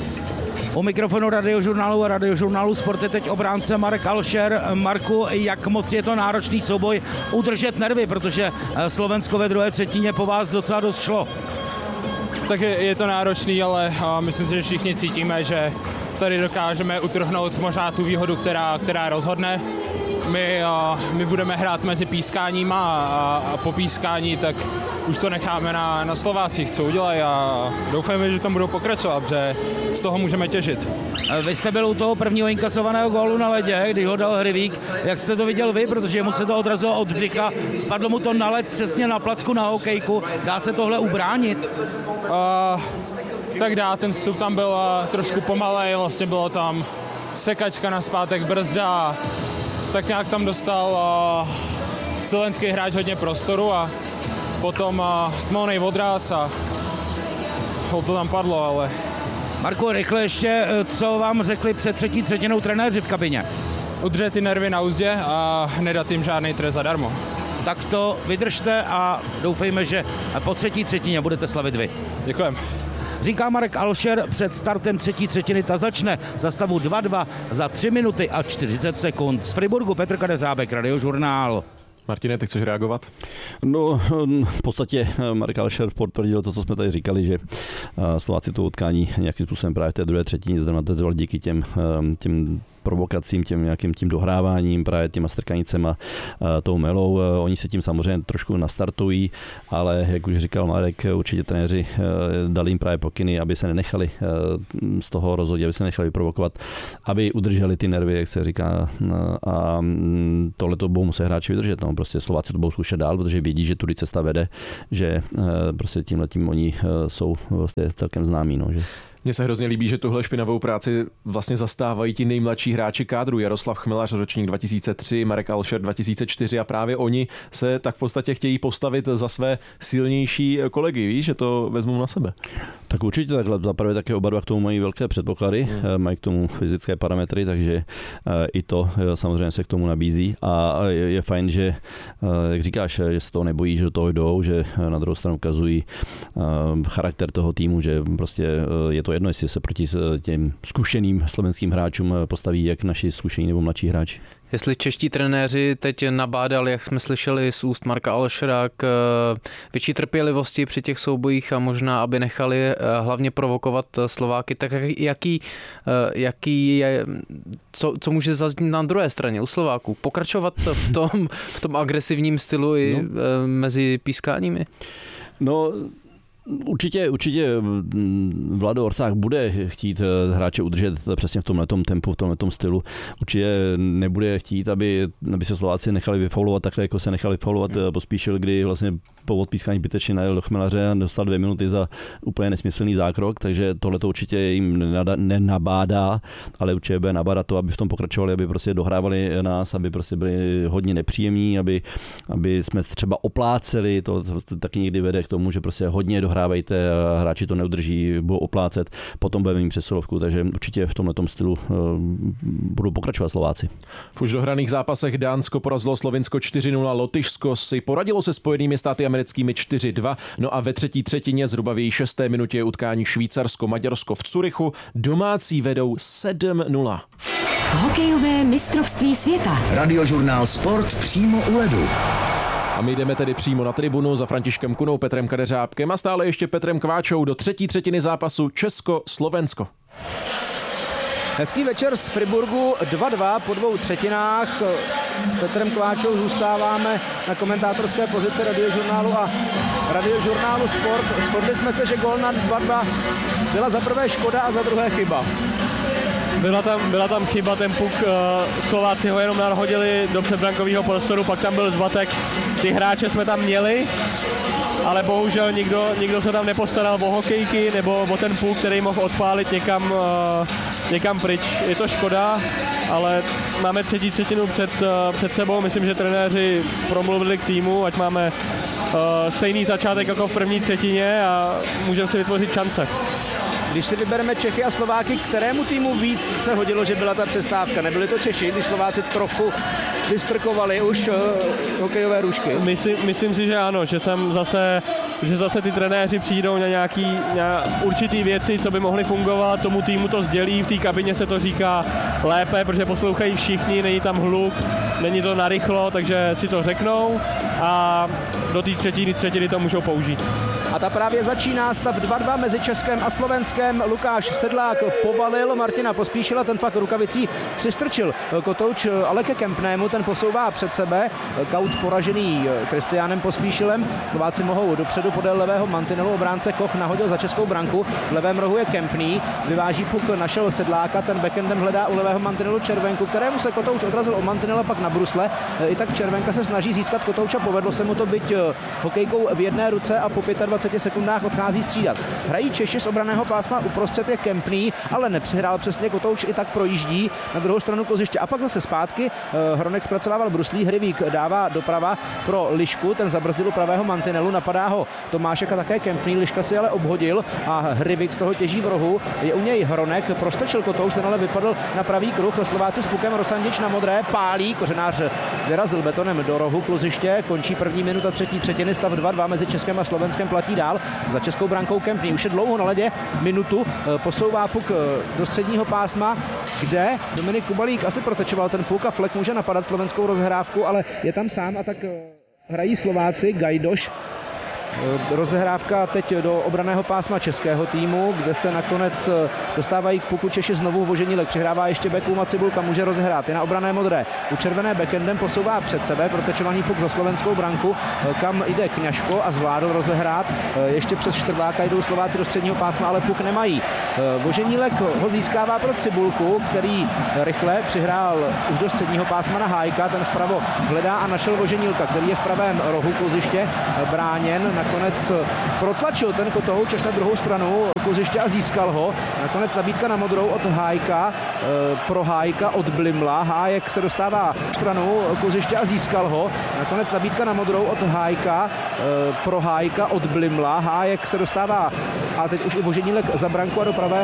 U mikrofonu Radiožurnálu a Radiožurnálu Sport je teď obránce Marek Alšer. Marku, jak moc je to náročný souboj udržet nervy, protože Slovensko ve druhé třetině po vás docela dost šlo. Tak je, je to náročný, ale uh, myslím si, že všichni cítíme, že tady dokážeme utrhnout možná tu výhodu, která, která rozhodne. my, my budeme hrát mezi pískáníma a, a po pískání, tak už to necháme na, na Slovácích, co udělají a doufáme, že tam budou pokračovat, protože z toho můžeme těžit. Vy jste byl u toho prvního inkasovaného gólu na ledě, když ho dal Hrivík. Jak jste to viděl vy, protože mu se to odrazilo od břicha, spadlo mu to na led přesně na placku na hokejku. Dá se tohle ubránit? Uh, tak dá, ten vstup tam byl uh, trošku pomalej, vlastně bylo tam sekačka na zpátek, brzda, tak nějak tam dostal uh, slovenský hráč hodně prostoru a potom uh, smolnej odraz a to tam padlo, ale... Marku, rychle ještě, co vám řekli před třetí třetinou trenéři v kabině? Udržet ty nervy na uzdě a nedat jim žádný trest zadarmo. Tak to vydržte a doufejme, že po třetí třetině budete slavit vy. Děkujem. Říká Marek Alšer před startem třetí třetiny, ta začne za stavu dva dva za tři minuty a čtyřicet sekund. Z Friburgu Petr Kadeřábek, Radiožurnál. Martine, ty chceš reagovat? No, v podstatě Marek Alšer potvrdil to, co jsme tady říkali, že Slováci to utkání nějakým způsobem právě v té druhé třetině zdramatizovali díky těm, těm provokacím, těm nějakým tím dohráváním, právě těma strkanicema, tou melou. Oni se tím samozřejmě trošku nastartují, ale jak už říkal Marek, určitě trenéři dali jim právě pokyny, aby se nenechali z toho rozhodit, aby se nenechali provokovat, aby udrželi ty nervy, jak se říká, a tohle to budou muset hráči vydržet. No, prostě Slováci to budou zkoušet dál, protože vědí, že tudy cesta vede, že prostě tímhletím oni jsou vlastně celkem známí. No, že Mně se hrozně líbí, že tuhle špinavou práci vlastně zastávají ti nejmladší hráči kádru. Jaroslav Chmelař, ročník dva tisíce tři, Marek Alšer dva tisíce čtyři a právě oni se tak v podstatě chtějí postavit za své silnější kolegy. Víš, že to vezmou na sebe? Tak určitě takhle. Zaprvé také oba dva k tomu mají velké předpoklady, hmm. mají k tomu fyzické parametry, takže i to samozřejmě se k tomu nabízí a je fajn, že, jak říkáš, že se toho nebojí, že do toho jdou, že na druhou stranu ukazují charakter toho týmu, že prostě je to jedno, jestli se proti těm zkušeným slovenským hráčům postaví jak naši zkušení nebo mladší hráči. Jestli čeští trenéři teď nabádali, jak jsme slyšeli z úst Marka Alšera, k větší trpělivosti při těch soubojích a možná, aby nechali hlavně provokovat Slováky, tak jaký, jaký je, co, co může zaznít na druhé straně u Slováků? Pokračovat v tom, v tom agresivním stylu i no. mezi pískáními? No, Určitě, určitě Vlado Orsák bude chtít hráče udržet přesně v tomhletom tempu, v tomhletom stylu. Určitě nebude chtít, aby, aby se Slováci nechali vyfaulovat takhle, jako se nechali faulovat Pospíšil, kdy vlastně po odpískání bytečně najel do Chmelaře a dostal dvě minuty za úplně nesmyslný zákrok, takže tohle to určitě jim nenabádá, ale určitě bude nabádat to, aby v tom pokračovali, aby prostě dohrávali nás, aby prostě byli hodně nepříjemní, aby, aby jsme třeba opláceli, to, to taky někdy vede k tomu, že prostě hodně dohrávejte a hráči to neudrží, budou oplácet, potom budeme mít přesilovku, takže určitě v tomhletom stylu budou pokračovat Slováci. V už dohraných zápasech Dánsko porazilo Slovinsko čtyři nula, Lotyšsko si poradilo se Spojenými státy americkými čtyři dva, no a ve třetí třetině zhruba v její šesté minutě je utkání Švýcarsko-Maďarsko v Curychu. Domácí vedou sedm nula. Hokejové mistrovství světa. Radiožurnál Sport přímo u ledu. A my jdeme tedy přímo na tribunu za Františkem Kunou, Petrem Kadeřábkem a stále ještě Petrem Kváčou do třetí třetiny zápasu Česko-Slovensko. Hezký večer z Friburgu, dva dva po dvou třetinách. S Petrem Kváčou zůstáváme na komentátorské pozici Radiožurnálu a Radiožurnálu Sport. Shodli jsme se, že gól na dva dva byla za prvé škoda a za druhé chyba. Byla tam, byla tam chyba, ten puk, Slováci ho jenom nahodili do předbrankového prostoru, pak tam byl zmatek, ty hráče jsme tam měli, ale bohužel nikdo, nikdo se tam nepostaral o hokejky nebo o ten puk, který mohl odpálit někam, někam pryč. Je to škoda, ale máme třetí třetinu před, před sebou, myslím, že trenéři promluvili k týmu, ať máme stejný začátek jako v první třetině a můžeme si vytvořit šance. Když si vybereme Čechy a Slováky, kterému týmu víc se hodilo, že byla ta přestávka? Nebyly to Češi, když Slováci trochu vystrkovali už uh, hokejové růžky? Myslím, myslím si, že ano, že jsem zase, že zase ty trenéři přijdou na nějaký na určitý věci, co by mohly fungovat, tomu týmu to sdělí, v té kabině se to říká lépe, protože poslouchají všichni, není tam hluk, není to narychlo, takže si to řeknou a do té třetiny, třetiny to můžou použít. A ta právě začíná, stav dva dva mezi Českem a Slovenskem. Lukáš Sedlák povalil Martina Pospíšila, ten pak rukavicí přistrčil kotouč ale ke Kempnému, ten posouvá před sebe. Kaut poražený Kristiánem Pospíšilem. Slováci mohou dopředu podél levého mantinelu, obránce Koch nahodil za českou branku. V levém rohu je Kempný, vyváží puk, našel Sedláka, ten backendem hledá u levého mantinelu Červenku, kterému se kotouč odrazil o mantinela, pak na brusle. I tak Červenka se snaží získat kotouča, povedlo se mu to, byť hokejkou v jedné ruce, a po dvaceti pěti sekundách odchází střídat. Hrají Češi z obraného pásma, uprostřed je Kempný, ale nepřihrál přesně, kotouč i tak projíždí na druhou stranu koziště a pak zase zpátky. Hronek zpracovával bruslí, Hrivík dává doprava pro Lišku, ten zabrzdil u pravého mantinelu, napadá ho Tomášek a také Kempný, Liška si ale obhodil a Hrivík z toho těží v rohu, je u něj Hronek, prostrčil kotouč, ten ale vypadl na pravý kruh. Slováci s pukem, Rosandič na modré, pálí, Kořenář vyrazil betonem do rohu kluziště, končí první minuta třetí třetiny, stav dva dva mezi Českem a Slovenskem platí dál. Za českou brankou Kempný už je dlouho na ledě, minutu, posouvá puk do středního pásma, kde Dominik Kubalík asi protečoval ten puk a Flek může napadat slovenskou rozhrávku, ale je tam sám a tak hrají Slováci. Gajdoš, rozehrávka teď do obranného pásma českého týmu, kde se nakonec dostávají k puku Češi znovu. Voženílek přihrává ještě bekům a Cibulka může rozehrát. Je na obrané modré. U červené backendem posouvá před sebe protečovaný puk za slovenskou branku, kam jde Kňažko a zvládl rozehrát. Ještě přes Štrváka jdou Slováci do středního pásma, ale puk nemají. Voženílek ho získává pro Cibulku, který rychle přihrál už do středního pásma na Hájka. Ten vpravo hledá a našel Voženílka, který je v pravém rohu kluziště bráněn. Nakonec protlačil ten kotouč až na druhou stranu kluziště a získal ho. Nakonec nabídka na modrou od Hájka, pro Hájka od Blimla. Hájek se dostává stranu kluziště a získal ho. Nakonec nabídka na modrou od Hájka, pro Hájka od Blimla. Hájek se dostává a teď už i Voženílek za branku a do pravého